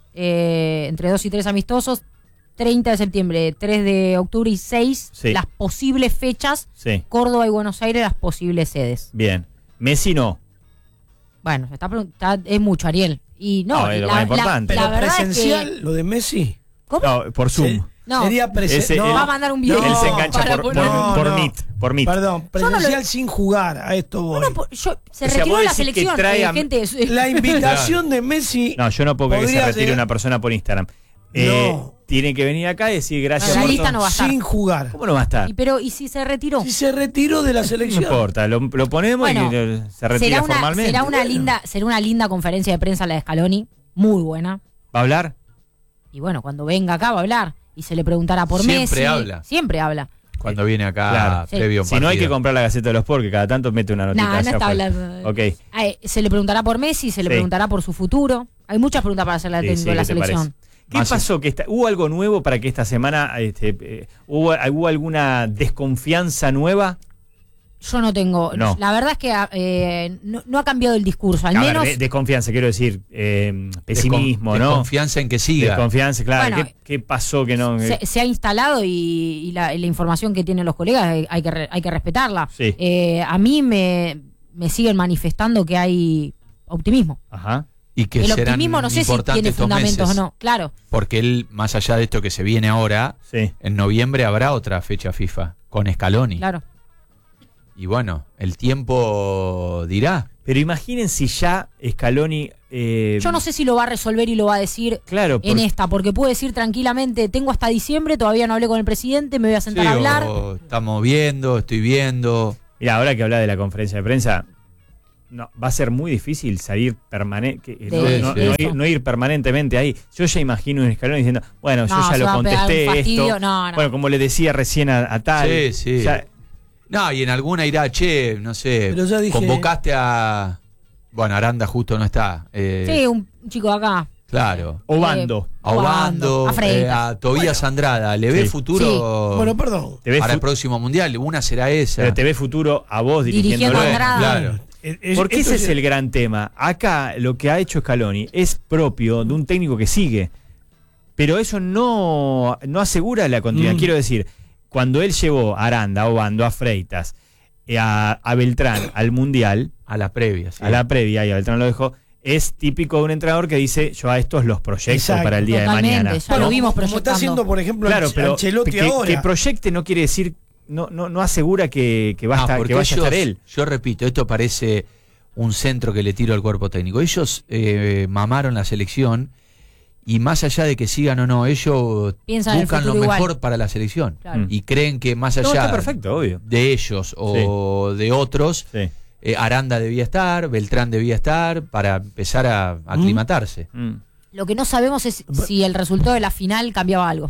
eh, entre dos y tres amistosos, treinta de septiembre, tres de octubre y seis, Sí. las posibles fechas, Sí, Córdoba y Buenos Aires, las posibles sedes. bien. Messi no. Bueno, está, pregun- está- es mucho, Ariel. Y no, No, es lo la, más la- importante. la Pero verdad presencial, es que... lo de Messi. ¿Cómo? No, por Zoom. Sí. No. Sería Ese- presencial. él- Va a mandar un video. Él se engancha para por, por, poner- No, por no. Meet. Por Meet. Perdón, Yo no lo- presencial sin jugar, a esto voy. No, no, po- yo, se O sea, retiró vos de la decís que selección, trae eh, a- gente. es- La invitación de Messi. No, yo no puedo creer que se podría retire llegar- una persona por Instagram. Eh, No. Tiene que venir acá y decir gracias La por lista todo. no va a estar. sin jugar. ¿Cómo no va a estar? Y, pero, ¿y si se retiró? Si se retiró de la No selección. importa, lo, lo ponemos Bueno, y eh, se retira será una, formalmente. será una Bueno. linda, será una linda conferencia de prensa la de Scaloni, muy buena. ¿Va a hablar? Y bueno, cuando venga acá va a hablar y se le preguntará por Siempre Messi. habla. Siempre habla. Cuando viene acá Claro. Sí. previo a un Si no hay partido. que comprar la Gaceta de los Sport, que cada tanto mete una notita. No, no allá está afuera. hablando. Ok. Eh, se le preguntará por Messi, se le Sí. preguntará por su futuro. Hay muchas preguntas para hacerle al Sí, técnico sí, de la ¿qué te selección. parece? ¿Qué Más- pasó? Que esta- ¿Hubo algo nuevo para que esta semana este, eh, hubo, hubo alguna desconfianza nueva? Yo no tengo. No. La verdad es que eh, no, no ha cambiado el discurso. Al A menos. ver, de- desconfianza, quiero decir, eh, pesimismo, Descon- ¿no? Desconfianza en que siga. Desconfianza, claro. Bueno, ¿Qué, qué pasó que no? se, se ha instalado y, y la, y la información que tienen los colegas hay, hay que, re- hay que respetarla. Sí. Eh, a mí me, me siguen manifestando que hay optimismo. Ajá. Y que El serán optimismo no sé si importantes tiene estos fundamentos meses. o no. Claro. Porque él, más allá de esto que se viene ahora, Sí. en noviembre habrá otra fecha FIFA con Scaloni. Claro. Y bueno, el tiempo dirá. Pero imaginen si ya Scaloni. eh, Yo no sé si lo va a resolver y lo va a decir Claro, en por- esta, porque puede decir tranquilamente, tengo hasta diciembre, todavía no hablé con el presidente, me voy a sentar Sí, a hablar. o estamos viendo, estoy viendo. Mira, ahora que habla de la conferencia de prensa, no, va a ser muy difícil salir permanente, De- no, no- de no eso. ir, no ir permanentemente ahí. Yo ya imagino un Scaloni diciendo, bueno, yo No, ya se lo va a pegar un contesté fastidio. esto. No, no. Bueno, como le decía recién a, a tal. Sí, sí. ya- No, y en alguna irá, che, no sé, Pero ya dije- convocaste a... Bueno, Aranda justo no está. eh, Sí, un chico de acá. Claro. Obando. A Obando, a eh, Freitas. a Tobías Andrada. ¿Le ve Sí. futuro Bueno, perdón. te ves para el fu- próximo mundial? Una será esa. pero te ve futuro a vos Dirigiendo dirigiéndolo. a Andrada. Claro. Eh, eh, Porque esto ese es ya- el gran tema. Acá lo que ha hecho Scaloni es propio de un técnico que sigue. Pero eso no, no asegura la continuidad. Mm. Quiero decir, cuando él llevó a Aranda, a Obando, a Freitas, eh, a, a Beltrán al Mundial, A la previa, sí. a la previa, y a Beltrán lo dejó, es típico de un entrenador que dice, yo a estos los proyecto Exacto. para el día Totalmente, de mañana. ya Bueno, lo vimos como está proyectando. haciendo, por ejemplo, Claro, Anche- pero Ancelotti que, ahora. que proyecte no quiere decir, no, no, no asegura que, que, va a No, estar- porque que vaya a estar ellos- él. Yo repito, esto parece un centro que le tiro al cuerpo técnico. Ellos eh, mamaron la selección y más allá de que sigan o no, ellos Piensan en el buscan lo futuro mejor igual. para la selección. Claro. Y creen que más No, allá está perfecto, obvio. de ellos o de otros, Sí. eh, Aranda debía estar, Beltrán debía estar para empezar a aclimatarse. Mm. Lo que no sabemos es si el resultado de la final cambiaba algo.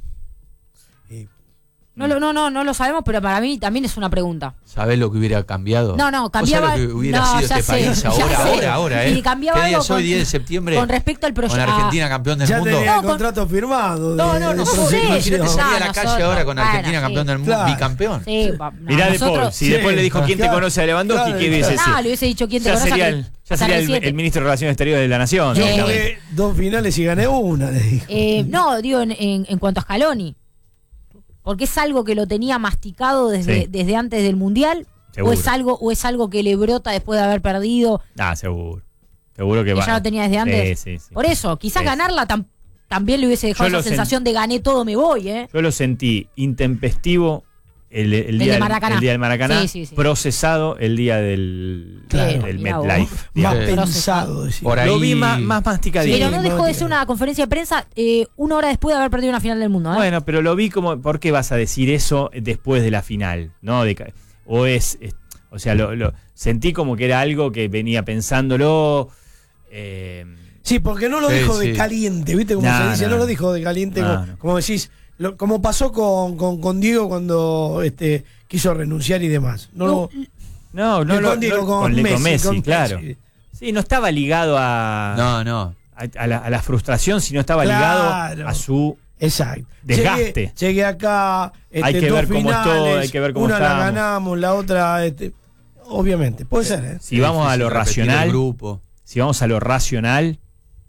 Y- No, lo- no, no, no lo sabemos, pero para mí también es una pregunta. ¿Sabés lo que hubiera cambiado? No, no, ¿Vos cambiaba. sabés lo que hubiera no, sido ya este sé, país ya ahora, sé. ahora, ahora, ¿eh? Y cambiaba ¿Qué día algo es hoy, con- diez de septiembre? Con respecto al Con proyecto. Argentina campeón del Ya mundo. tenía No, el con- contrato firmado. No, de- no, de no sé. consecución. Imagínate No, salir a la calle nosotros, ahora con bueno, Argentina sí. campeón del mundo, Claro. bicampeón. Sí, pa- no, Mirá de Paul, nosotros- si Sí. después le dijo quién te Claro. conoce a Lewandowski, Claro, ¿qué hubiese claro. sido? No, le hubiese dicho quién te Ya conoce. sería, que- el, ya hasta sería el el, siete. el ministro de Relaciones Exteriores de la Nación. Yo directamente. jugué dos finales y gané una, le dijo. Eh, no, digo, en, en, en cuanto a Scaloni. Porque es algo que lo tenía masticado desde, Sí. desde antes del Mundial, Seguro. o es algo o es algo que le brota después de haber perdido, Ah, seguro. Seguro que que va. ya lo tenía desde antes. Sí, sí, sí. Por eso, quizás Sí. ganarla tam- también le hubiese dejado Yo lo esa sensación de gané todo, me voy, ¿eh? Yo lo sentí intempestivo el, el El día, de del, Maracaná. el día del Maracaná, Sí, sí, sí. procesado el día del, Claro. del Mirá vos. MetLife. Más digamos. Eh, pensado, decía. Por ahí- Lo vi más, más masticadito. Pero Sí, no no dejó de tiene- ser una conferencia de prensa eh, una hora después de haber perdido una final del mundo, ¿eh? Bueno, pero lo vi como, ¿por qué vas a decir eso después de la final? ¿No? De ca- o es, es- o sea, lo, lo sentí como que era algo que venía pensándolo. eh, Sí, porque no lo Sí, dijo sí. de caliente, ¿viste? Como No, se dice, no, no. lo dijo de caliente, No, como, no. como decís, lo- como pasó con, con, con Diego cuando este quiso renunciar y demás. No, No, no, no, con lo- Diego, no- con con, Messi, con Messi, con claro. Messi. Sí, no estaba ligado a, No, no. a, a la, a la frustración, sino estaba Claro. ligado a su Exacto. Desgaste. Llegué, llegué acá, este, Hay que dos ver cómo finales, estoy, hay que ver cómo una la estamos. ganamos, la otra, este, obviamente, puede ser, ¿eh? Si vamos a lo Difícil repetir el racional, grupo. si vamos a lo racional,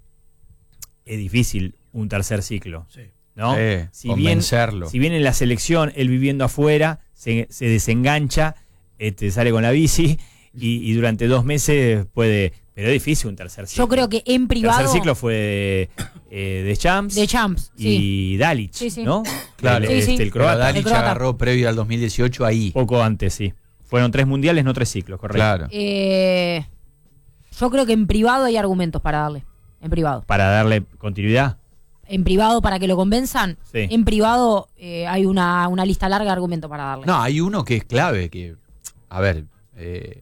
es difícil un tercer ciclo, Sí. ¿no? Eh, si bien, convencerlo. si bien en la selección, él viviendo afuera, se, se desengancha, este, sale con la bici y, y durante dos meses puede, pero es difícil un tercer ciclo. yo creo que en El privado tercer ciclo fue de, eh, de Champs de Champs, sí. y Dalic, Sí, sí. ¿no? Claro. El, Sí, este, sí. el Pero croata. Dalic El croata. agarró previo al dos mil dieciocho ahí. Poco antes, sí. Fueron tres mundiales, no tres ciclos, correcto. Claro. Eh, yo creo que en privado hay argumentos para darle. En privado. Para darle continuidad. En privado para que lo convenzan. Sí. En privado eh, hay una, una lista larga de argumentos para darle. No, hay uno que es clave, que, a ver, eh,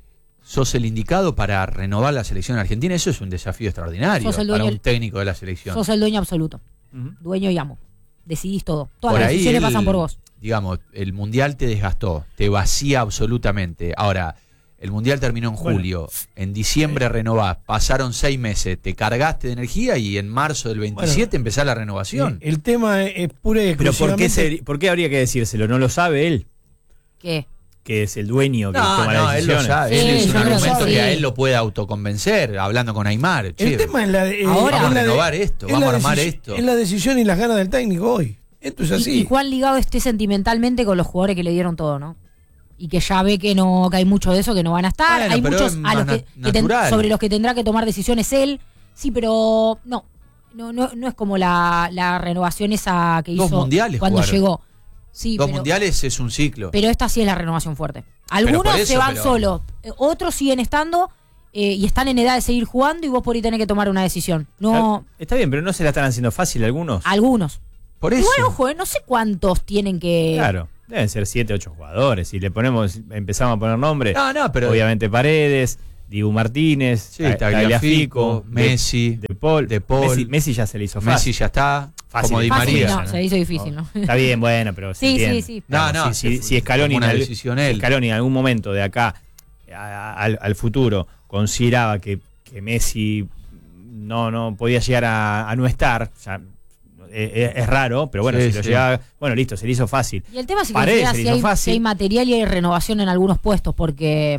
sos el indicado para renovar la selección argentina, eso es un desafío extraordinario Sos el para dueño un del- técnico de la selección. Sos el dueño absoluto. Ujú. Dueño y amo. Decidís todo. Todas Por las ahí decisiones el- pasan por vos. Digamos, el Mundial te desgastó, te vacía absolutamente. Ahora, el Mundial terminó en Bueno. julio, en diciembre renovás, pasaron seis meses, te cargaste de energía y en marzo del veintisiete empezás la renovación. El tema es, es pura y Pero ¿por qué, exclusivamente- se- ¿por qué habría que decírselo? ¿No lo sabe él? ¿Qué? Que es el dueño que No, toma no, las él lo decisiones. sabe, Sí, él es yo un creo que argumento sí. que a él lo puede autoconvencer, hablando con Aymar. Che, El tema es la de, eh, Ahora- es vamos a la de- renovar esto, es vamos la a armar decisi- esto. Es la decisión y las ganas del técnico hoy. Esto es Y, así. y cuán ligado esté sentimentalmente con los jugadores que le dieron todo, ¿no? Y que ya ve que no que hay mucho de eso que no van a estar. Bueno, hay pero muchos es a más los que, na- que ten- natural. sobre los que tendrá que tomar decisiones él. Sí, pero no. No, no, no es como la, la renovación esa que Dos hizo mundiales cuando jugaron. llegó. Sí, Dos pero, mundiales es un ciclo. pero esta sí es la renovación fuerte. Algunos por eso, se van pero- solos, eh, otros siguen estando eh, y están en edad de seguir jugando y vos por ahí tenés que tomar una decisión. No, Está bien, pero no se la están haciendo fácil algunos. algunos. Por eso. Igual, ojo, eh, no sé cuántos tienen que... Claro, deben ser siete, ocho jugadores. Si le ponemos, empezamos a poner nombres, No, no, pero obviamente Paredes, Dibu Martínez, Sí, Ta- Tagliafico, De- Messi, De Paul. De Paul. Messi, Messi ya se le hizo Messi fácil. ya está, Fácil, como Di fácil, María. no, ¿no? se le hizo difícil, ¿no? Está bien, bueno, pero se Sí, entiende. sí, sí. No, Digamos, no, si, se si, fue- si Scaloni, tomó una en al- decisión si él. Scaloni en algún momento de acá a- a- al, al futuro consideraba que, que Messi no, no podía llegar a, a no estar, o sea, es, es raro, pero bueno, Sí, si lo sí. llegaba, bueno, listo, se le hizo fácil. Y el tema es si Paredes considera se le si hizo hay, fácil. si hay material y hay renovación en algunos puestos, porque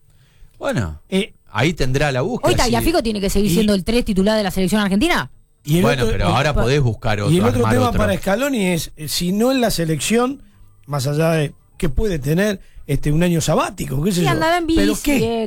Bueno, Eh, ahí tendrá la búsqueda. hoy sí. Tagliafico tiene que seguir Y- siendo el tres titular de la selección argentina. y el Bueno, otro- pero el- ahora podés buscar otro. Y el otro armar tema otro. para Scaloni es, eh, si no en la selección, más allá de que puede tener este un año sabático, qué sé Sí, yo. andaba en bici. ¿Pero qué? eh,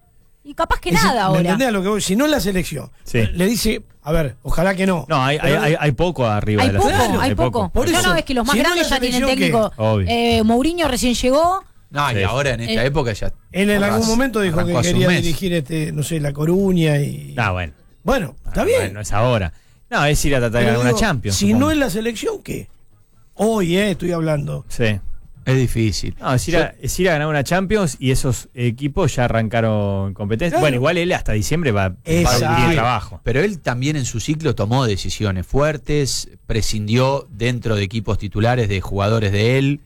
y capaz que Es- nada ¿me ahora. entendés a lo que voy? Si no en la selección, Sí. le dice, a ver, ojalá que no. No, hay, hay, Pero- hay, hay poco arriba Hay de la poco, selección, hay poco. Por no, eso, no, es que los más si no grandes la ya tienen selección, técnico. ¿qué? Obvio. Eh, Mourinho recién llegó. No, y Sí. ahora en esta Eh, época ya. Él en algún arras- momento dijo que arrancó hace un quería mes. dirigir este, no sé, La Coruña y. Ah, bueno. Bueno, está Ah, bien. bueno, no es ahora. No, es ir a tratar de Pero ganar una digo, Champions. Si supongo. no en la selección, ¿qué? Hoy, eh, estoy hablando. Sí. Es difícil. No, es ir, a, es ir a ganar una Champions y esos equipos ya arrancaron competencia. Claro. Bueno, igual él hasta diciembre va, va Exacto. a ir trabajo. Pero él también en su ciclo tomó decisiones fuertes, prescindió dentro de equipos titulares de jugadores de él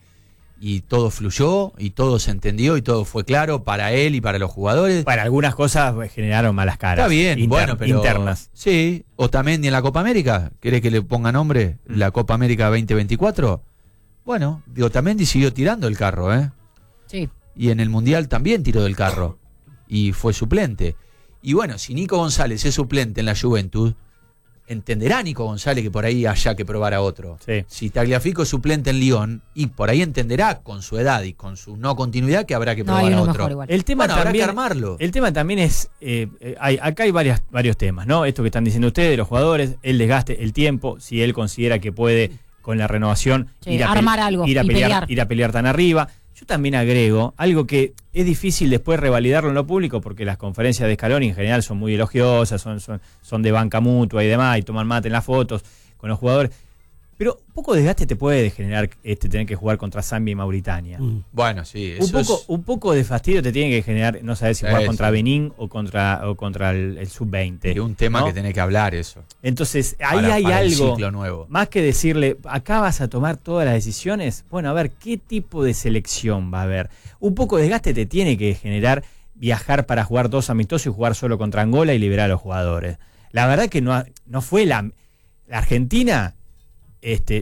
y todo fluyó y todo se entendió y todo fue claro para él y para los jugadores. Bueno, algunas cosas pues, generaron malas caras. Está bien, inter- bueno, pero internas. Sí, Otamendi en la Copa América, ¿querés que le ponga nombre? Mm. La Copa América veinte veinticuatro. Bueno, Otamendi siguió tirando el carro, ¿eh? Sí. Y en el Mundial también tiró del carro y fue suplente. Y bueno, si Nico González es suplente en la Juventud, entenderá Nico González que por ahí haya que probar a otro. Sí. Si Tagliafico es suplente en Lyon, y por ahí entenderá con su edad y con su no continuidad que habrá que No, probar hay a uno otro. mejor igual. El tema Bueno, habrá también, que armarlo. El tema también es, eh, eh, hay, acá hay varias, varios temas, ¿no? Esto que están diciendo ustedes, los jugadores, el desgaste, el tiempo, si él considera que puede con la renovación Sí, ir, a armar algo ir, a y pelear, pelear. ir a pelear tan arriba. Yo también agrego algo que es difícil después revalidarlo en lo público porque las conferencias de Scaloni en general son muy elogiosas, son, son, son de banca mutua y demás, y toman mate en las fotos con los jugadores. Pero un poco de desgaste te puede generar este, tener que jugar contra Zambia y Mauritania. Mm. Bueno, sí, Un eso poco, es- un poco de fastidio te tiene que generar, no sabes si jugar Sí, contra sí. Benín o contra, o contra el, el sub veinte. es un tema ¿no? que tenés que hablar eso. Entonces, ahí Para- hay para el algo, ciclo nuevo. más que decirle, acá vas a tomar todas las decisiones, bueno, a ver, ¿qué tipo de selección va a haber? Un poco de desgaste te tiene que generar viajar para jugar dos amistosos y jugar solo contra Angola y liberar a los jugadores. La verdad que no, no fue la, la Argentina, este...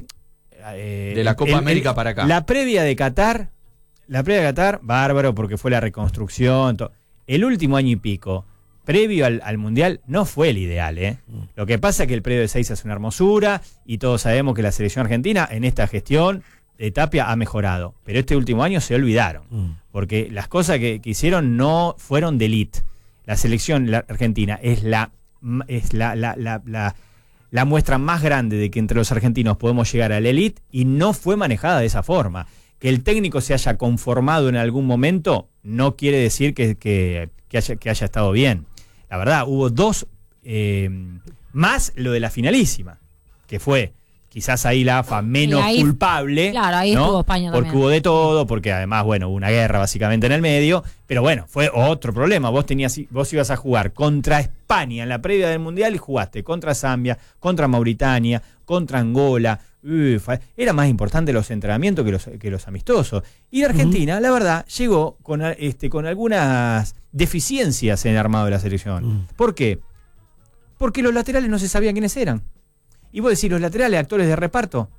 eh, De la Copa el- América el- para acá. La previa de Qatar, la previa de Qatar, bárbaro, porque fue la reconstrucción. to- El último año y pico, previo al, al Mundial, no fue el ideal, ¿eh? Lo que pasa es que el previo de seis es una hermosura y todos sabemos que la selección argentina en esta gestión de Tapia ha mejorado. Pero este último año se olvidaron, porque las cosas que, que hicieron no fueron de elite. La selección la argentina es la es la, la, la, la la muestra más grande de que entre los argentinos podemos llegar al elite y no fue manejada de esa forma. Que el técnico se haya conformado en algún momento no quiere decir que, que, que, haya, que haya estado bien. La verdad, hubo dos, eh, más lo de la finalísima, que fue quizás ahí la A F A menos ahí- culpable. claro, ahí ¿no? estuvo España Porque también. hubo de todo, porque además, bueno, hubo una guerra básicamente en el medio, pero bueno, fue otro problema. Vos tenías, vos ibas a jugar contra España en la previa del Mundial y jugaste contra Zambia, contra Mauritania, contra Angola. Uf, era más importante los entrenamientos que los, que los amistosos. Y la Argentina, la verdad, llegó con, este, con algunas deficiencias en el armado de la selección. ¿Por qué? Porque los laterales no se sabían quiénes eran. Y vos decís, los laterales, actores de reparto.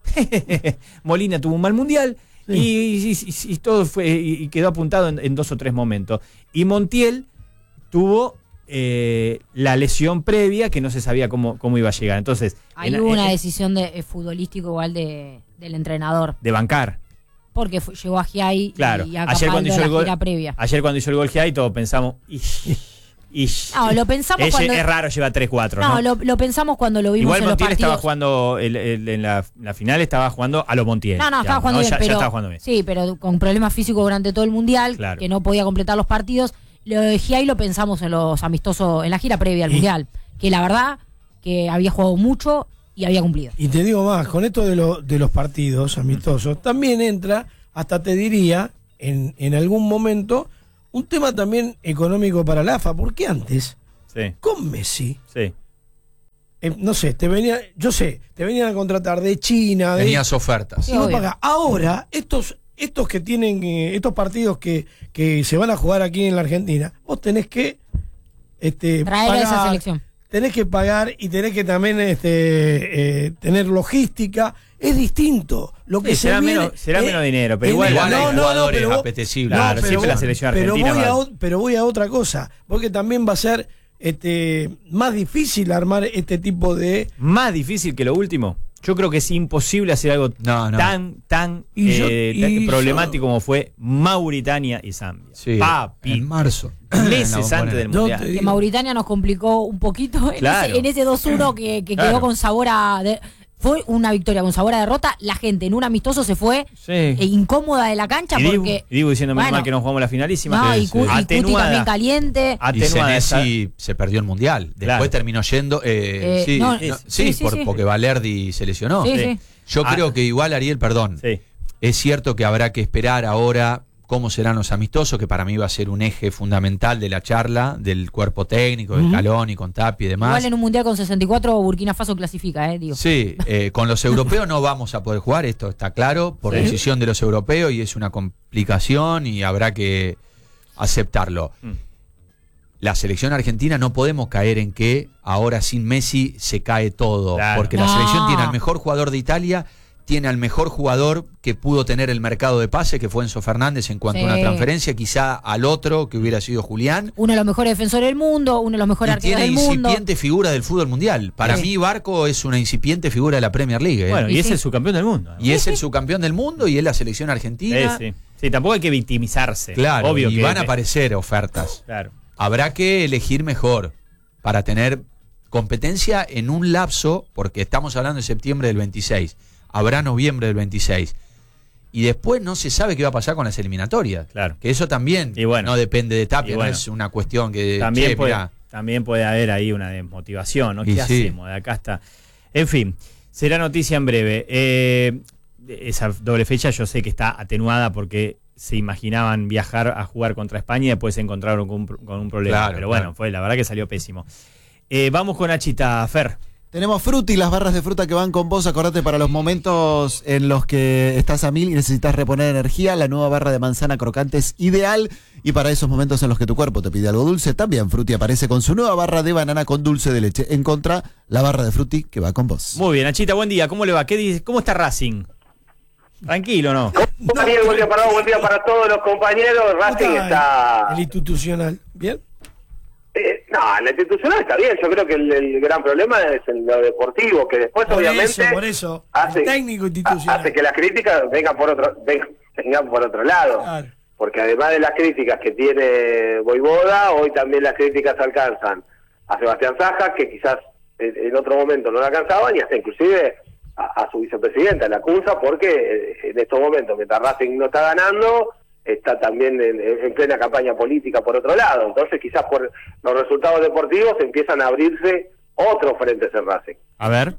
Molina tuvo un mal mundial Sí. y, y- y- y todo fue y, y quedó apuntado en, en dos o tres momentos. Y Montiel tuvo eh, la lesión previa que no se sabía cómo, cómo iba a llegar. Entonces, Ahí en- hubo una en- decisión de eh, futbolístico igual de, del entrenador. de bancar. Porque fu- llegó a Giai Claro. y a Ayer cuando Capaldo hizo la el gol, gira previa. ayer cuando hizo el gol Giai, todos pensamos, ish, ish. No, lo pensamos Ese cuando. es raro, lleva tres cuatro, no, ¿no? Lo, lo pensamos cuando lo vimos Igual en los Montiel estaba partidos. jugando el- el- en la, la final, estaba jugando a lo Montiel. No, no, estaba digamos, jugando bien, Ya, ya pero, estaba jugando bien. sí, pero con problemas físicos durante todo el mundial, Claro. que no podía completar los partidos. Lo de Giai lo pensamos en los amistosos, en la gira previa al mundial, que la verdad que había jugado mucho y había cumplido. Y te digo más, con esto de, lo- de los partidos amistosos, también entra, hasta te diría, en, en algún momento, un tema también económico para la A F A, porque antes, Sí, con Messi, sí. eh, no sé, te venía, yo sé, te venían a contratar de China, de... Tenías ofertas. y vos obvio. pagás. Ahora, estos, estos que tienen, eh, estos partidos que, que se van a jugar aquí en la Argentina, vos tenés que este, Traer a esa pagar, selección. tenés que pagar y tenés que también este, eh, tener logística. Es distinto. Lo que Sí, se será viene, menos- será eh, menos dinero, pero en igual el- Igual hay no, no, no, jugadores pero vos- apetecibles. Claro, pero siempre vos- la selección pero argentina voy, a, va- ot- pero voy a otra cosa, porque también va a ser este, más difícil armar este tipo de... Más difícil que lo último. Yo creo que es imposible hacer algo No, no. tan, tan Y yo- eh, y tan yo- problemático como fue Mauritania y Zambia. Sí, Papi, en marzo. meses En la antes del bombonera. No mundial. te Que digo. Mauritania nos complicó un poquito en, Claro. ese, en ese dos uno que, que Claro. quedó con sabor a... de- fue una victoria con sabor a derrota. La gente en un amistoso se fue Sí. eh, incómoda de la cancha Y Dibu, porque... y Dibu diciendo, menos bueno, mal que no jugamos la finalísima. No, que y, es, Cu- eh, y Cuti también atenuada. caliente. Y Atenuada esa- Senesi se perdió el mundial. Después Claro. terminó yendo. eh, Eh, sí, no, no, sí, sí, sí, por- sí. porque Valerdi se lesionó. Sí, Sí. sí. Yo Ah. creo que igual, Ariel, perdón. Sí. Es cierto que habrá que esperar ahora cómo serán los amistosos, que para mí va a ser un eje fundamental de la charla del cuerpo técnico, de Scaloni, con Tapia y demás. Igual en un mundial con sesenta y cuatro Burkina Faso clasifica, eh, digo. Sí, eh, con los europeos no vamos a poder jugar, esto está claro, por Sí. decisión de los europeos y es una complicación y habrá que aceptarlo. Mm. La selección argentina no podemos caer en que ahora sin Messi se cae todo, Claro. porque la No. selección tiene al mejor jugador de Italia, tiene al mejor jugador que pudo tener el mercado de pases, que fue Enzo Fernández en cuanto Sí. a una transferencia, quizá al otro que hubiera sido Julián. Uno de los mejores defensores del mundo, uno de los mejores Y arqueros tiene del mundo. incipiente figura del fútbol mundial. Para Sí. mí Barco es una incipiente figura de la Premier League. ¿eh? Bueno, y, Y es sí. el subcampeón del mundo. y es el subcampeón del mundo y es la selección argentina. Sí, sí. Sí, tampoco hay que victimizarse. Claro, Obvio y que van a aparecer ofertas. Claro. Habrá que elegir mejor para tener competencia en un lapso, porque estamos hablando de septiembre del veintiséis, habrá noviembre del veintiséis, y después no se sabe qué va a pasar con las eliminatorias. Claro. Que eso también Y bueno. no depende de Tapia, Y bueno. no es una cuestión que... También che, puede, mirá, también puede haber ahí una desmotivación, ¿no? Y ¿Qué sí. hacemos? De acá está. En fin, será noticia en breve. Eh, esa doble fecha yo sé que está atenuada porque se imaginaban viajar a jugar contra España y después se encontraron con un, con un problema. Claro, Pero bueno, claro. fue la verdad que salió pésimo. Eh, vamos con Achita, Fer. Tenemos Fruti, las barras de fruta que van con vos. Acordate, para los momentos en los que estás a mil y necesitas reponer energía, la nueva barra de manzana crocante es ideal. Y para esos momentos en los que tu cuerpo te pide algo dulce, también Fruti aparece con su nueva barra de banana con dulce de leche. En contra, la barra de Fruti que va con vos. Muy bien, Achita, buen día. ¿Cómo le va? ¿Qué dice? ¿Cómo está Racing? Tranquilo, ¿no? Daniel, buen día para vos, buen día para todos los compañeros. Racing ¿Cómo está... El institucional. ¿Bien? Eh, no, la institucional está bien. Yo creo que el, el gran problema es en lo deportivo, que después Por obviamente eso, por eso. hace, El técnico institucional. hace que las críticas vengan por otro vengan, vengan por otro lado. Claro. Porque además de las críticas que tiene Voivoda, hoy también las críticas alcanzan a Sebastián Saja, que quizás en, en otro momento no la alcanzaban, y hasta inclusive a, a su vicepresidenta, la acusa, porque eh, en estos momentos, mientras Racing no está ganando, está también en, en plena campaña política por otro lado. Entonces quizás por los resultados deportivos empiezan a abrirse otros frentes en Racing. A ver.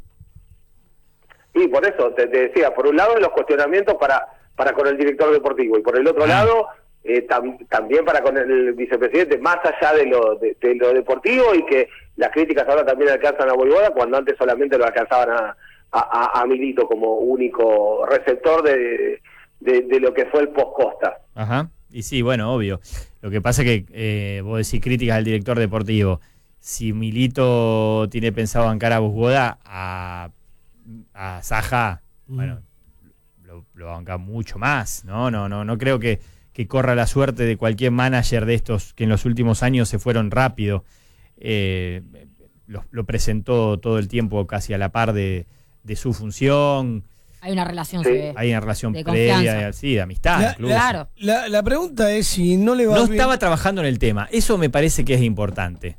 Y por eso te, te decía, por un lado los cuestionamientos para para con el director deportivo y por el otro Ah. lado eh, tam, también para con el vicepresidente, más allá de lo de, de lo deportivo, y que las críticas ahora también alcanzan a Voivoda cuando antes solamente lo alcanzaban a, a, a, a Milito como único receptor de, de, de lo que fue el post-Costa. Ajá. Y sí, bueno, obvio. Lo que pasa es que eh, vos decís críticas al director deportivo. Si Milito tiene pensado bancar a Voivoda, a, a Saja, Mm. bueno, lo, lo banca mucho más, ¿no? No, no, no creo que, que corra la suerte de cualquier manager de estos que en los últimos años se fueron rápido. Eh, lo, lo presentó todo el tiempo casi a la par de, de su función. Hay una relación, Sí. se ve. Hay una relación De previa, confianza. de, sí, de amistad. La- incluso. Claro. La, la pregunta es si no le va No bien. estaba trabajando en el tema. Eso me parece que es importante.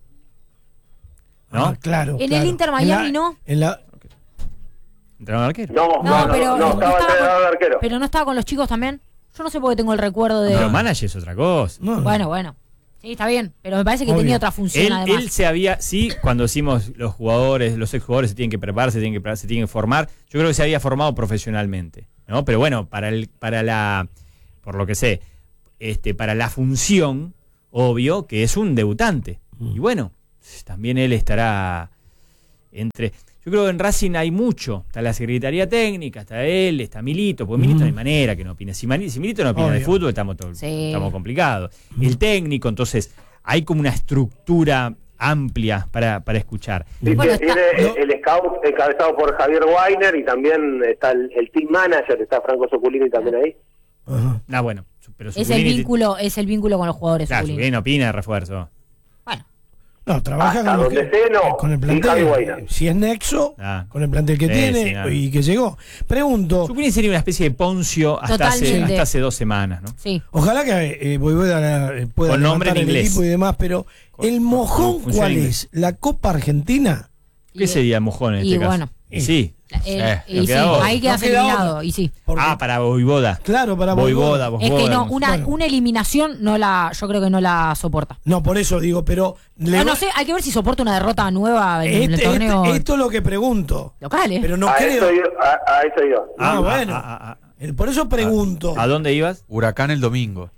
¿No? Ah, claro. En claro. el Inter Miami, la- ¿no? En la, ¿Entrenador arquero? No, No, no, pero no, no estaba estaba entrenador de con- arquero. Pero no estaba con los chicos también. Yo no sé por qué tengo el recuerdo de. Pero manager es otra cosa. no. Bueno, bueno. Sí, está bien. Pero me parece que Obvio. tenía otra función Él, además. él se había, sí, cuando decimos los jugadores, los exjugadores se tienen que preparar, se tienen que, preparar, se tienen que formar, yo creo que se había formado profesionalmente, ¿no? Pero bueno, para el, para la, por lo que sé, este, para la función, obvio que es un debutante. Y bueno, también él estará entre. Yo creo que en Racing hay mucho. Está la Secretaría Técnica, está él, está Milito, porque Milito no hay manera que no opine. Si, Mani- si Milito no opina de Obvio. fútbol, estamos, to- Sí. estamos complicados. El técnico, entonces, hay como una estructura amplia para, para escuchar. Sí, Bueno, tiene está- el, el scout encabezado por Javier Weiner, y también está el, el team manager, está Franco Soculini también ahí. Ajá. Ah, bueno, su- pero Es el Zuculini- vínculo, es el vínculo con los jugadores. Claro, Zuculini. Zuculini opina de refuerzo. Bueno, No, trabaja Hasta con, los donde que- sé, no. con el Sí, plantel. Javi Guaira. Eh, Si es nexo, Ah. con el plantel que Sí, tiene sí, nada. y que llegó. Pregunto, Zuculini sería una especie de Poncio hasta hace, Totalmente. hasta hace dos semanas, ¿no? sí. ojalá que eh, Voivoda eh, pueda Con nombre levantar en el inglés. equipo y demás, pero Con- el con- mojón, con función ¿cuál en inglés. es? ¿La Copa Argentina? ¿Qué Y- sería mojón en y este caso? bueno. Y sí. Eh, Sí, no y sí, queda otra. ahí quedas No queda eliminado. otra. Y sí. Porque- Ah, para Voivoda. Claro, para Voivoda, Voivoda. Es que no, una, Bueno. una eliminación no la, yo creo que no la soporta. No, por eso digo, pero... le No, no va- sé, hay que ver si soporta una derrota nueva en el Este- torneo este- esto es lo que pregunto. local, ¿eh? Pero no a, creo... eso yo, a, a eso yo. Ah, bueno. ah, ah, ah. Eh, Por eso pregunto. ¿A dónde ibas? Huracán el domingo.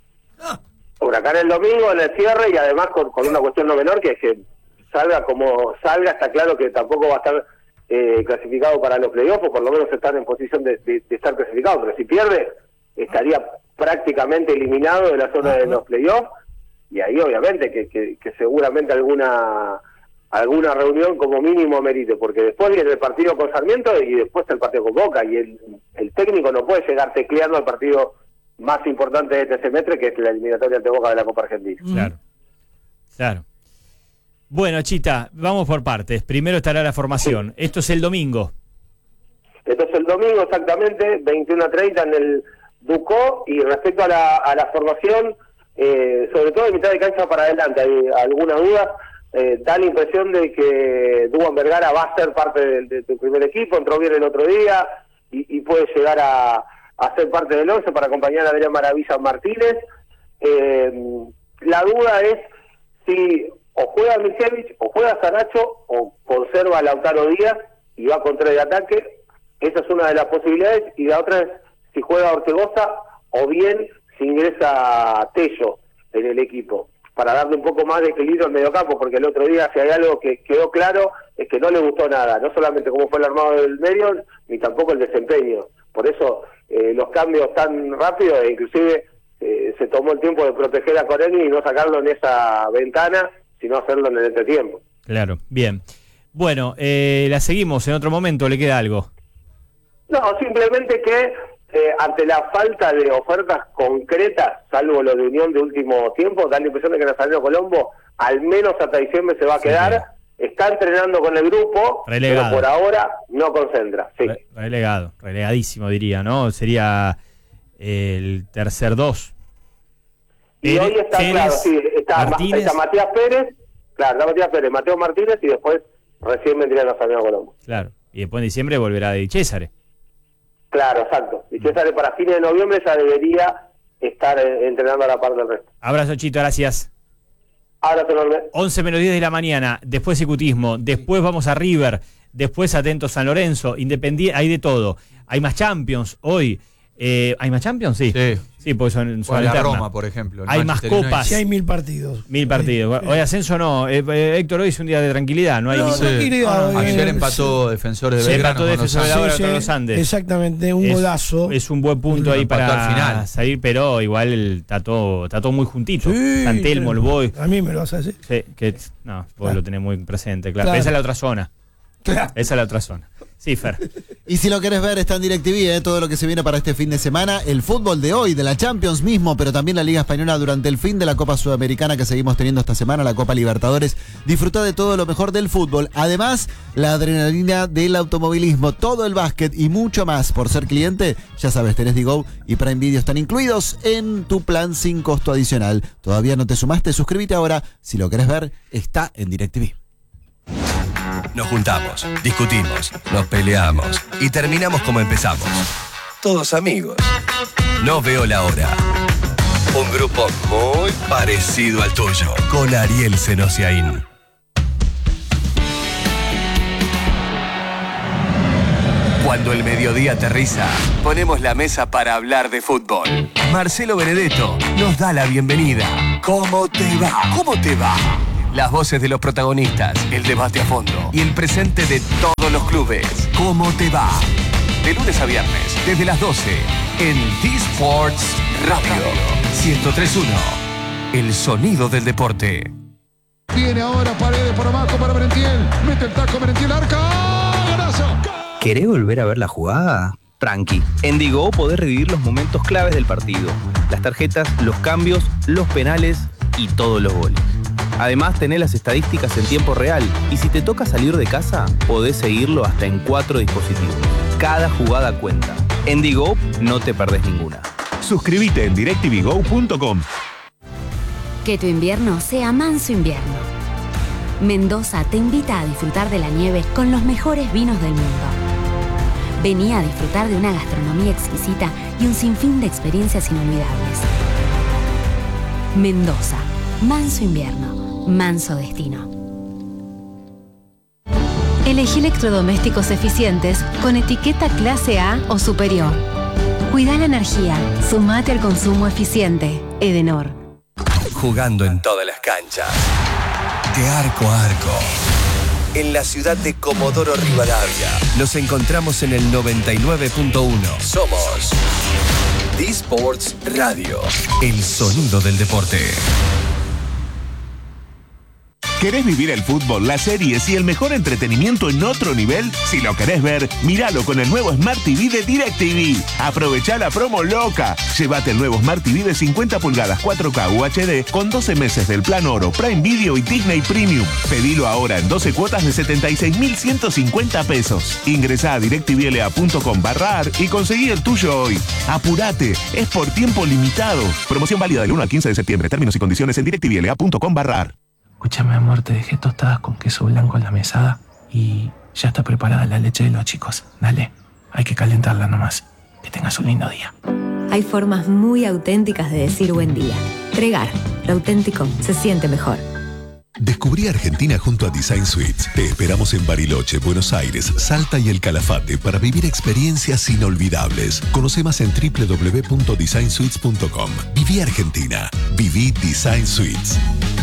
Huracán el domingo en el cierre, y además con, con una cuestión no menor, que es que salga como salga, está claro que tampoco va a estar eh, clasificado para los playoffs, o por lo menos estar en posición de, de- de estar clasificado, pero si pierde estaría prácticamente eliminado de la zona de los playoffs, y ahí obviamente que, que, que seguramente alguna alguna reunión como mínimo merite, porque después viene el partido con Sarmiento y después el partido con Boca, y el, el técnico no puede llegar tecleando al partido más importante de este semestre, que es la eliminatoria ante Boca de la Copa Argentina. Claro, claro. Bueno, Chita, vamos por partes. Primero estará la formación. Sí. Esto es el domingo. Esto es el domingo, exactamente, veintiuno a treinta en el Ducó, y respecto a la, a la formación, eh, sobre todo de mitad de cancha para adelante, hay algunas dudas. Eh, da la impresión de que Duban Vergara va a ser parte del de, de primer equipo, entró bien el otro día y, y puede llegar a, a ser parte del once para acompañar a Adrián Maravilla Martínez. Eh, la duda es si o juega Michevich, o juega Saracho, o conserva a Lautaro Díaz y va con tres de ataque. Esa es una de las posibilidades, y la otra es si juega Ortegoza o bien si ingresa Tello en el equipo, para darle un poco más de equilibrio al mediocampo, porque el otro día, si hay algo que quedó claro, es que no le gustó nada, no solamente cómo fue el armado del medio, ni tampoco el desempeño. Por eso eh, los cambios tan rápidos, e inclusive eh, se tomó el tiempo de proteger a Coreni y no sacarlo en esa ventana, sino hacerlo en el entretiempo. Claro, bien. Bueno, eh, la seguimos en otro momento, ¿le queda algo? No, simplemente que Eh, ante la falta de ofertas concretas, salvo lo de Unión de último tiempo, da la impresión de que Nazareno Colombo, al menos hasta diciembre, se va a quedar. Sí. Está entrenando con el grupo, relegado, pero por ahora no concentra. Sí. Re relegado, relegadísimo diría, ¿no? Sería el tercer dos. Y Pérez, hoy está, Pérez, claro, sí, está, Ma está Matías Pérez, claro, está Matías Pérez, Mateo Martínez, y después recién vendría Nazareno Colombo. Claro, y después en diciembre volverá de César. Claro, exacto. Y César para fines de noviembre ya debería estar eh, entrenando a la par del resto. Abrazo, Chito, gracias. Abrazo enorme. once menos diez de la mañana, después Cicutismo, después vamos a River, después Atento San Lorenzo, Independiente, hay de todo. Hay más Champions hoy. Eh, ¿Hay más Champions? Sí. Sí, sí porque son, son la Roma, por ejemplo. Hay más copas. Sí, hay mil partidos. Mil partidos. Sí. Hoy ascenso no. Eh, eh, Héctor, hoy es un día de tranquilidad. No hay no, ni... tranquilidad. Ah, ayer empató sí. Defensores de Belgrano. Se empató Defensores de Belgrano con los Andes. Exactamente, un es, golazo. Es un buen punto ahí para final. salir, pero igual el, está, todo, está todo muy juntito. Sí, San Telmo, el Boy. A mí me lo vas a decir. Sí, que, no, vos claro. lo tenés muy presente, claro. claro. Pero esa es la otra zona. Claro. Esa es la otra zona. Sí, Fer. Y si lo querés ver, está en DirecTV, ¿eh? Todo lo que se viene para este fin de semana. El fútbol de hoy, de la Champions mismo, pero también la Liga Española durante el fin de la Copa Sudamericana que seguimos teniendo esta semana, la Copa Libertadores. Disfruta de todo lo mejor del fútbol. Además, la adrenalina del automovilismo, todo el básquet y mucho más. Por ser cliente, ya sabes, tenés Digo y Prime Video están incluidos en tu plan sin costo adicional. ¿Todavía no te sumaste? Suscríbete ahora. Si lo querés ver, está en DirecTV. Nos juntamos, discutimos, nos peleamos y terminamos como empezamos. Todos amigos. No veo la hora. Un grupo muy parecido al tuyo, con Ariel Senosiaín. Cuando el mediodía aterriza, ponemos la mesa para hablar de fútbol. Marcelo Benedetto nos da la bienvenida. ¿Cómo te va? ¿Cómo te va? Las voces de los protagonistas, el debate a fondo y el presente de todos los clubes. ¿Cómo te va? De lunes a viernes, desde las doce, en T-Sports Radio ciento tres punto uno. El sonido del deporte. Viene ahora Paredes por abajo para Merentiel. Mete el taco Merentiel, arca. ¡Golazo! ¿Querés volver a ver la jugada? Tranqui. En Digo podés revivir los momentos claves del partido. Las tarjetas, los cambios, los penales y todos los goles. Además, tenés las estadísticas en tiempo real y si te toca salir de casa, podés seguirlo hasta en cuatro dispositivos. Cada jugada cuenta. En Digo no te perdés ninguna. Suscríbete en direct t v go punto com. Que tu invierno sea manso invierno. Mendoza te invita a disfrutar de la nieve con los mejores vinos del mundo. Vení a disfrutar de una gastronomía exquisita y un sinfín de experiencias inolvidables. Mendoza, manso invierno. Manso destino. Elegí electrodomésticos eficientes con etiqueta clase A o superior. Cuida la energía. Sumate al consumo eficiente. Edenor. Jugando en todas las canchas. De arco a arco. En la ciudad de Comodoro Rivadavia. Nos encontramos en el noventa y nueve punto uno. Somos T-Sports Radio. El sonido del deporte. ¿Querés vivir el fútbol, las series y el mejor entretenimiento en otro nivel? Si lo querés ver, míralo con el nuevo Smart T V de DirecTV. Aprovechá la promo loca. Llévate el nuevo Smart T V de cincuenta pulgadas cuatro K U H D con doce meses del plan Oro, Prime Video y Disney Premium. Pedilo ahora en doce cuotas de setenta y seis mil ciento cincuenta pesos. Ingresá a directvla.com barra ar y conseguí el tuyo hoy. Apurate, es por tiempo limitado. Promoción válida del uno al quince de septiembre. Términos y condiciones en directvla.com barra ar. Escúchame, amor, te dejé tostadas con queso blanco en la mesada y ya está preparada la leche de los chicos. Dale, hay que calentarla nomás. Que tengas un lindo día. Hay formas muy auténticas de decir buen día. Tregar, lo auténtico se siente mejor. Descubrí Argentina junto a Design Suites. Te esperamos en Bariloche, Buenos Aires, Salta y El Calafate para vivir experiencias inolvidables. Conoce más en doble u doble u doble u punto design suites punto com. Viví Argentina. Viví Design Suites.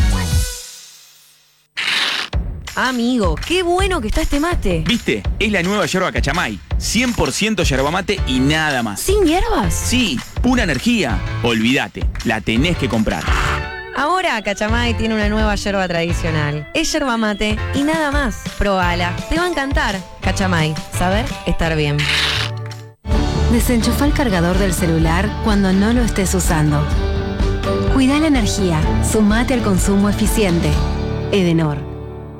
Amigo, qué bueno que está este mate. ¿Viste? Es la nueva yerba Cachamay. cien por ciento yerba mate y nada más. ¿Sin hierbas? Sí, pura energía. Olvídate, la tenés que comprar. Ahora Cachamay tiene una nueva yerba tradicional. Es yerba mate y nada más. Probala, te va a encantar. Cachamay, saber estar bien. Desenchufa el cargador del celular cuando no lo estés usando. Cuida la energía. Sumate al consumo eficiente. Edenor.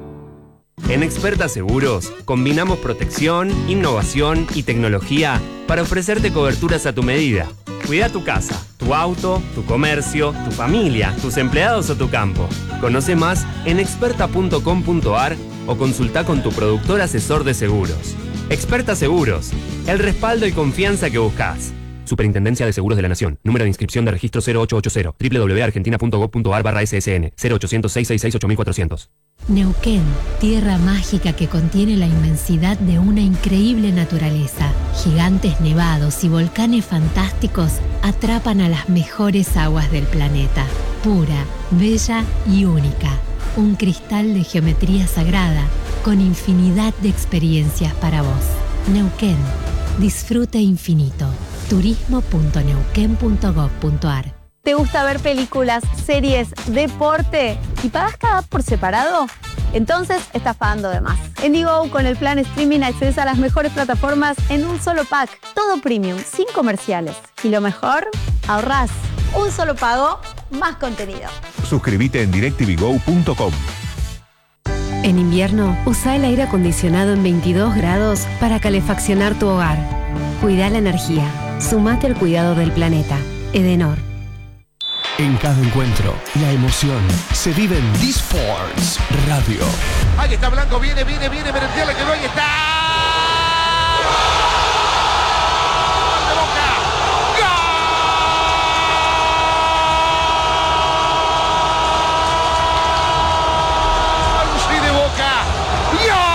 En Experta Seguros, combinamos protección, innovación y tecnología para ofrecerte coberturas a tu medida. Cuida tu casa, tu auto, tu comercio, tu familia, tus empleados o tu campo. Conoce más en experta punto com punto ar o consulta con tu productor asesor de seguros. Experta Seguros, el respaldo y confianza que buscas. Superintendencia de Seguros de la Nación. Número de inscripción de registro cero ocho ocho cero. doble u doble u doble u punto argentina punto gob punto ar barra ese ese ene. cero ochocientos, seiscientos sesenta y seis, ocho mil cuatrocientos. Neuquén, tierra mágica que contiene la inmensidad de una increíble naturaleza. Gigantes nevados y volcanes fantásticos atrapan a las mejores aguas del planeta. Pura, bella y única. Un cristal de geometría sagrada con infinidad de experiencias para vos. Neuquén, disfrute infinito. turismo punto neuquén punto gob punto ar. ¿Te gusta ver películas, series, deporte y pagas cada app por separado? Entonces estás pagando de más. En Digo, con el plan streaming accedes a las mejores plataformas en un solo pack. Todo premium, sin comerciales. Y lo mejor, ahorrás. Un solo pago, más contenido. Suscríbete en directv go punto com. En invierno, usa el aire acondicionado en veintidós grados para calefaccionar tu hogar. Cuida la energía. Sumate al cuidado del planeta. Edenor. En cada encuentro, la emoción se vive en D-Sports Radio. Ahí está Blanco, viene, viene, viene, Merentiel, le quedó, ahí está. ¡De Boca! ¡Gol! ¡Sí, de Boca! ¡Gol!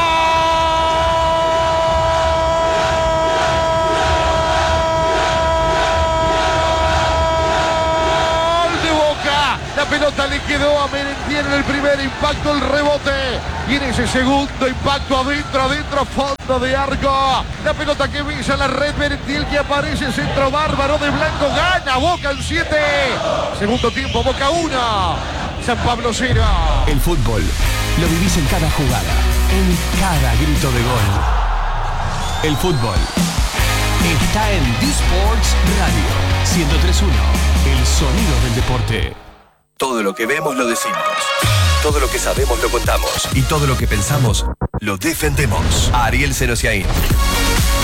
La pelota le quedó a Merentiel en el primer impacto, el rebote. Y en ese segundo impacto adentro, adentro, a fondo de arco. La pelota que visa la red, Merentiel que aparece, centro bárbaro de Blanco, gana Boca en siete. Segundo tiempo, Boca uno, San Pablo cero. El fútbol lo vivís en cada jugada, en cada grito de gol. El fútbol está en D-Sports Radio ciento tres punto uno, el sonido del deporte. Todo lo que vemos lo decimos. Todo lo que sabemos lo contamos. Y todo lo que pensamos lo defendemos. Ariel Senosiaín.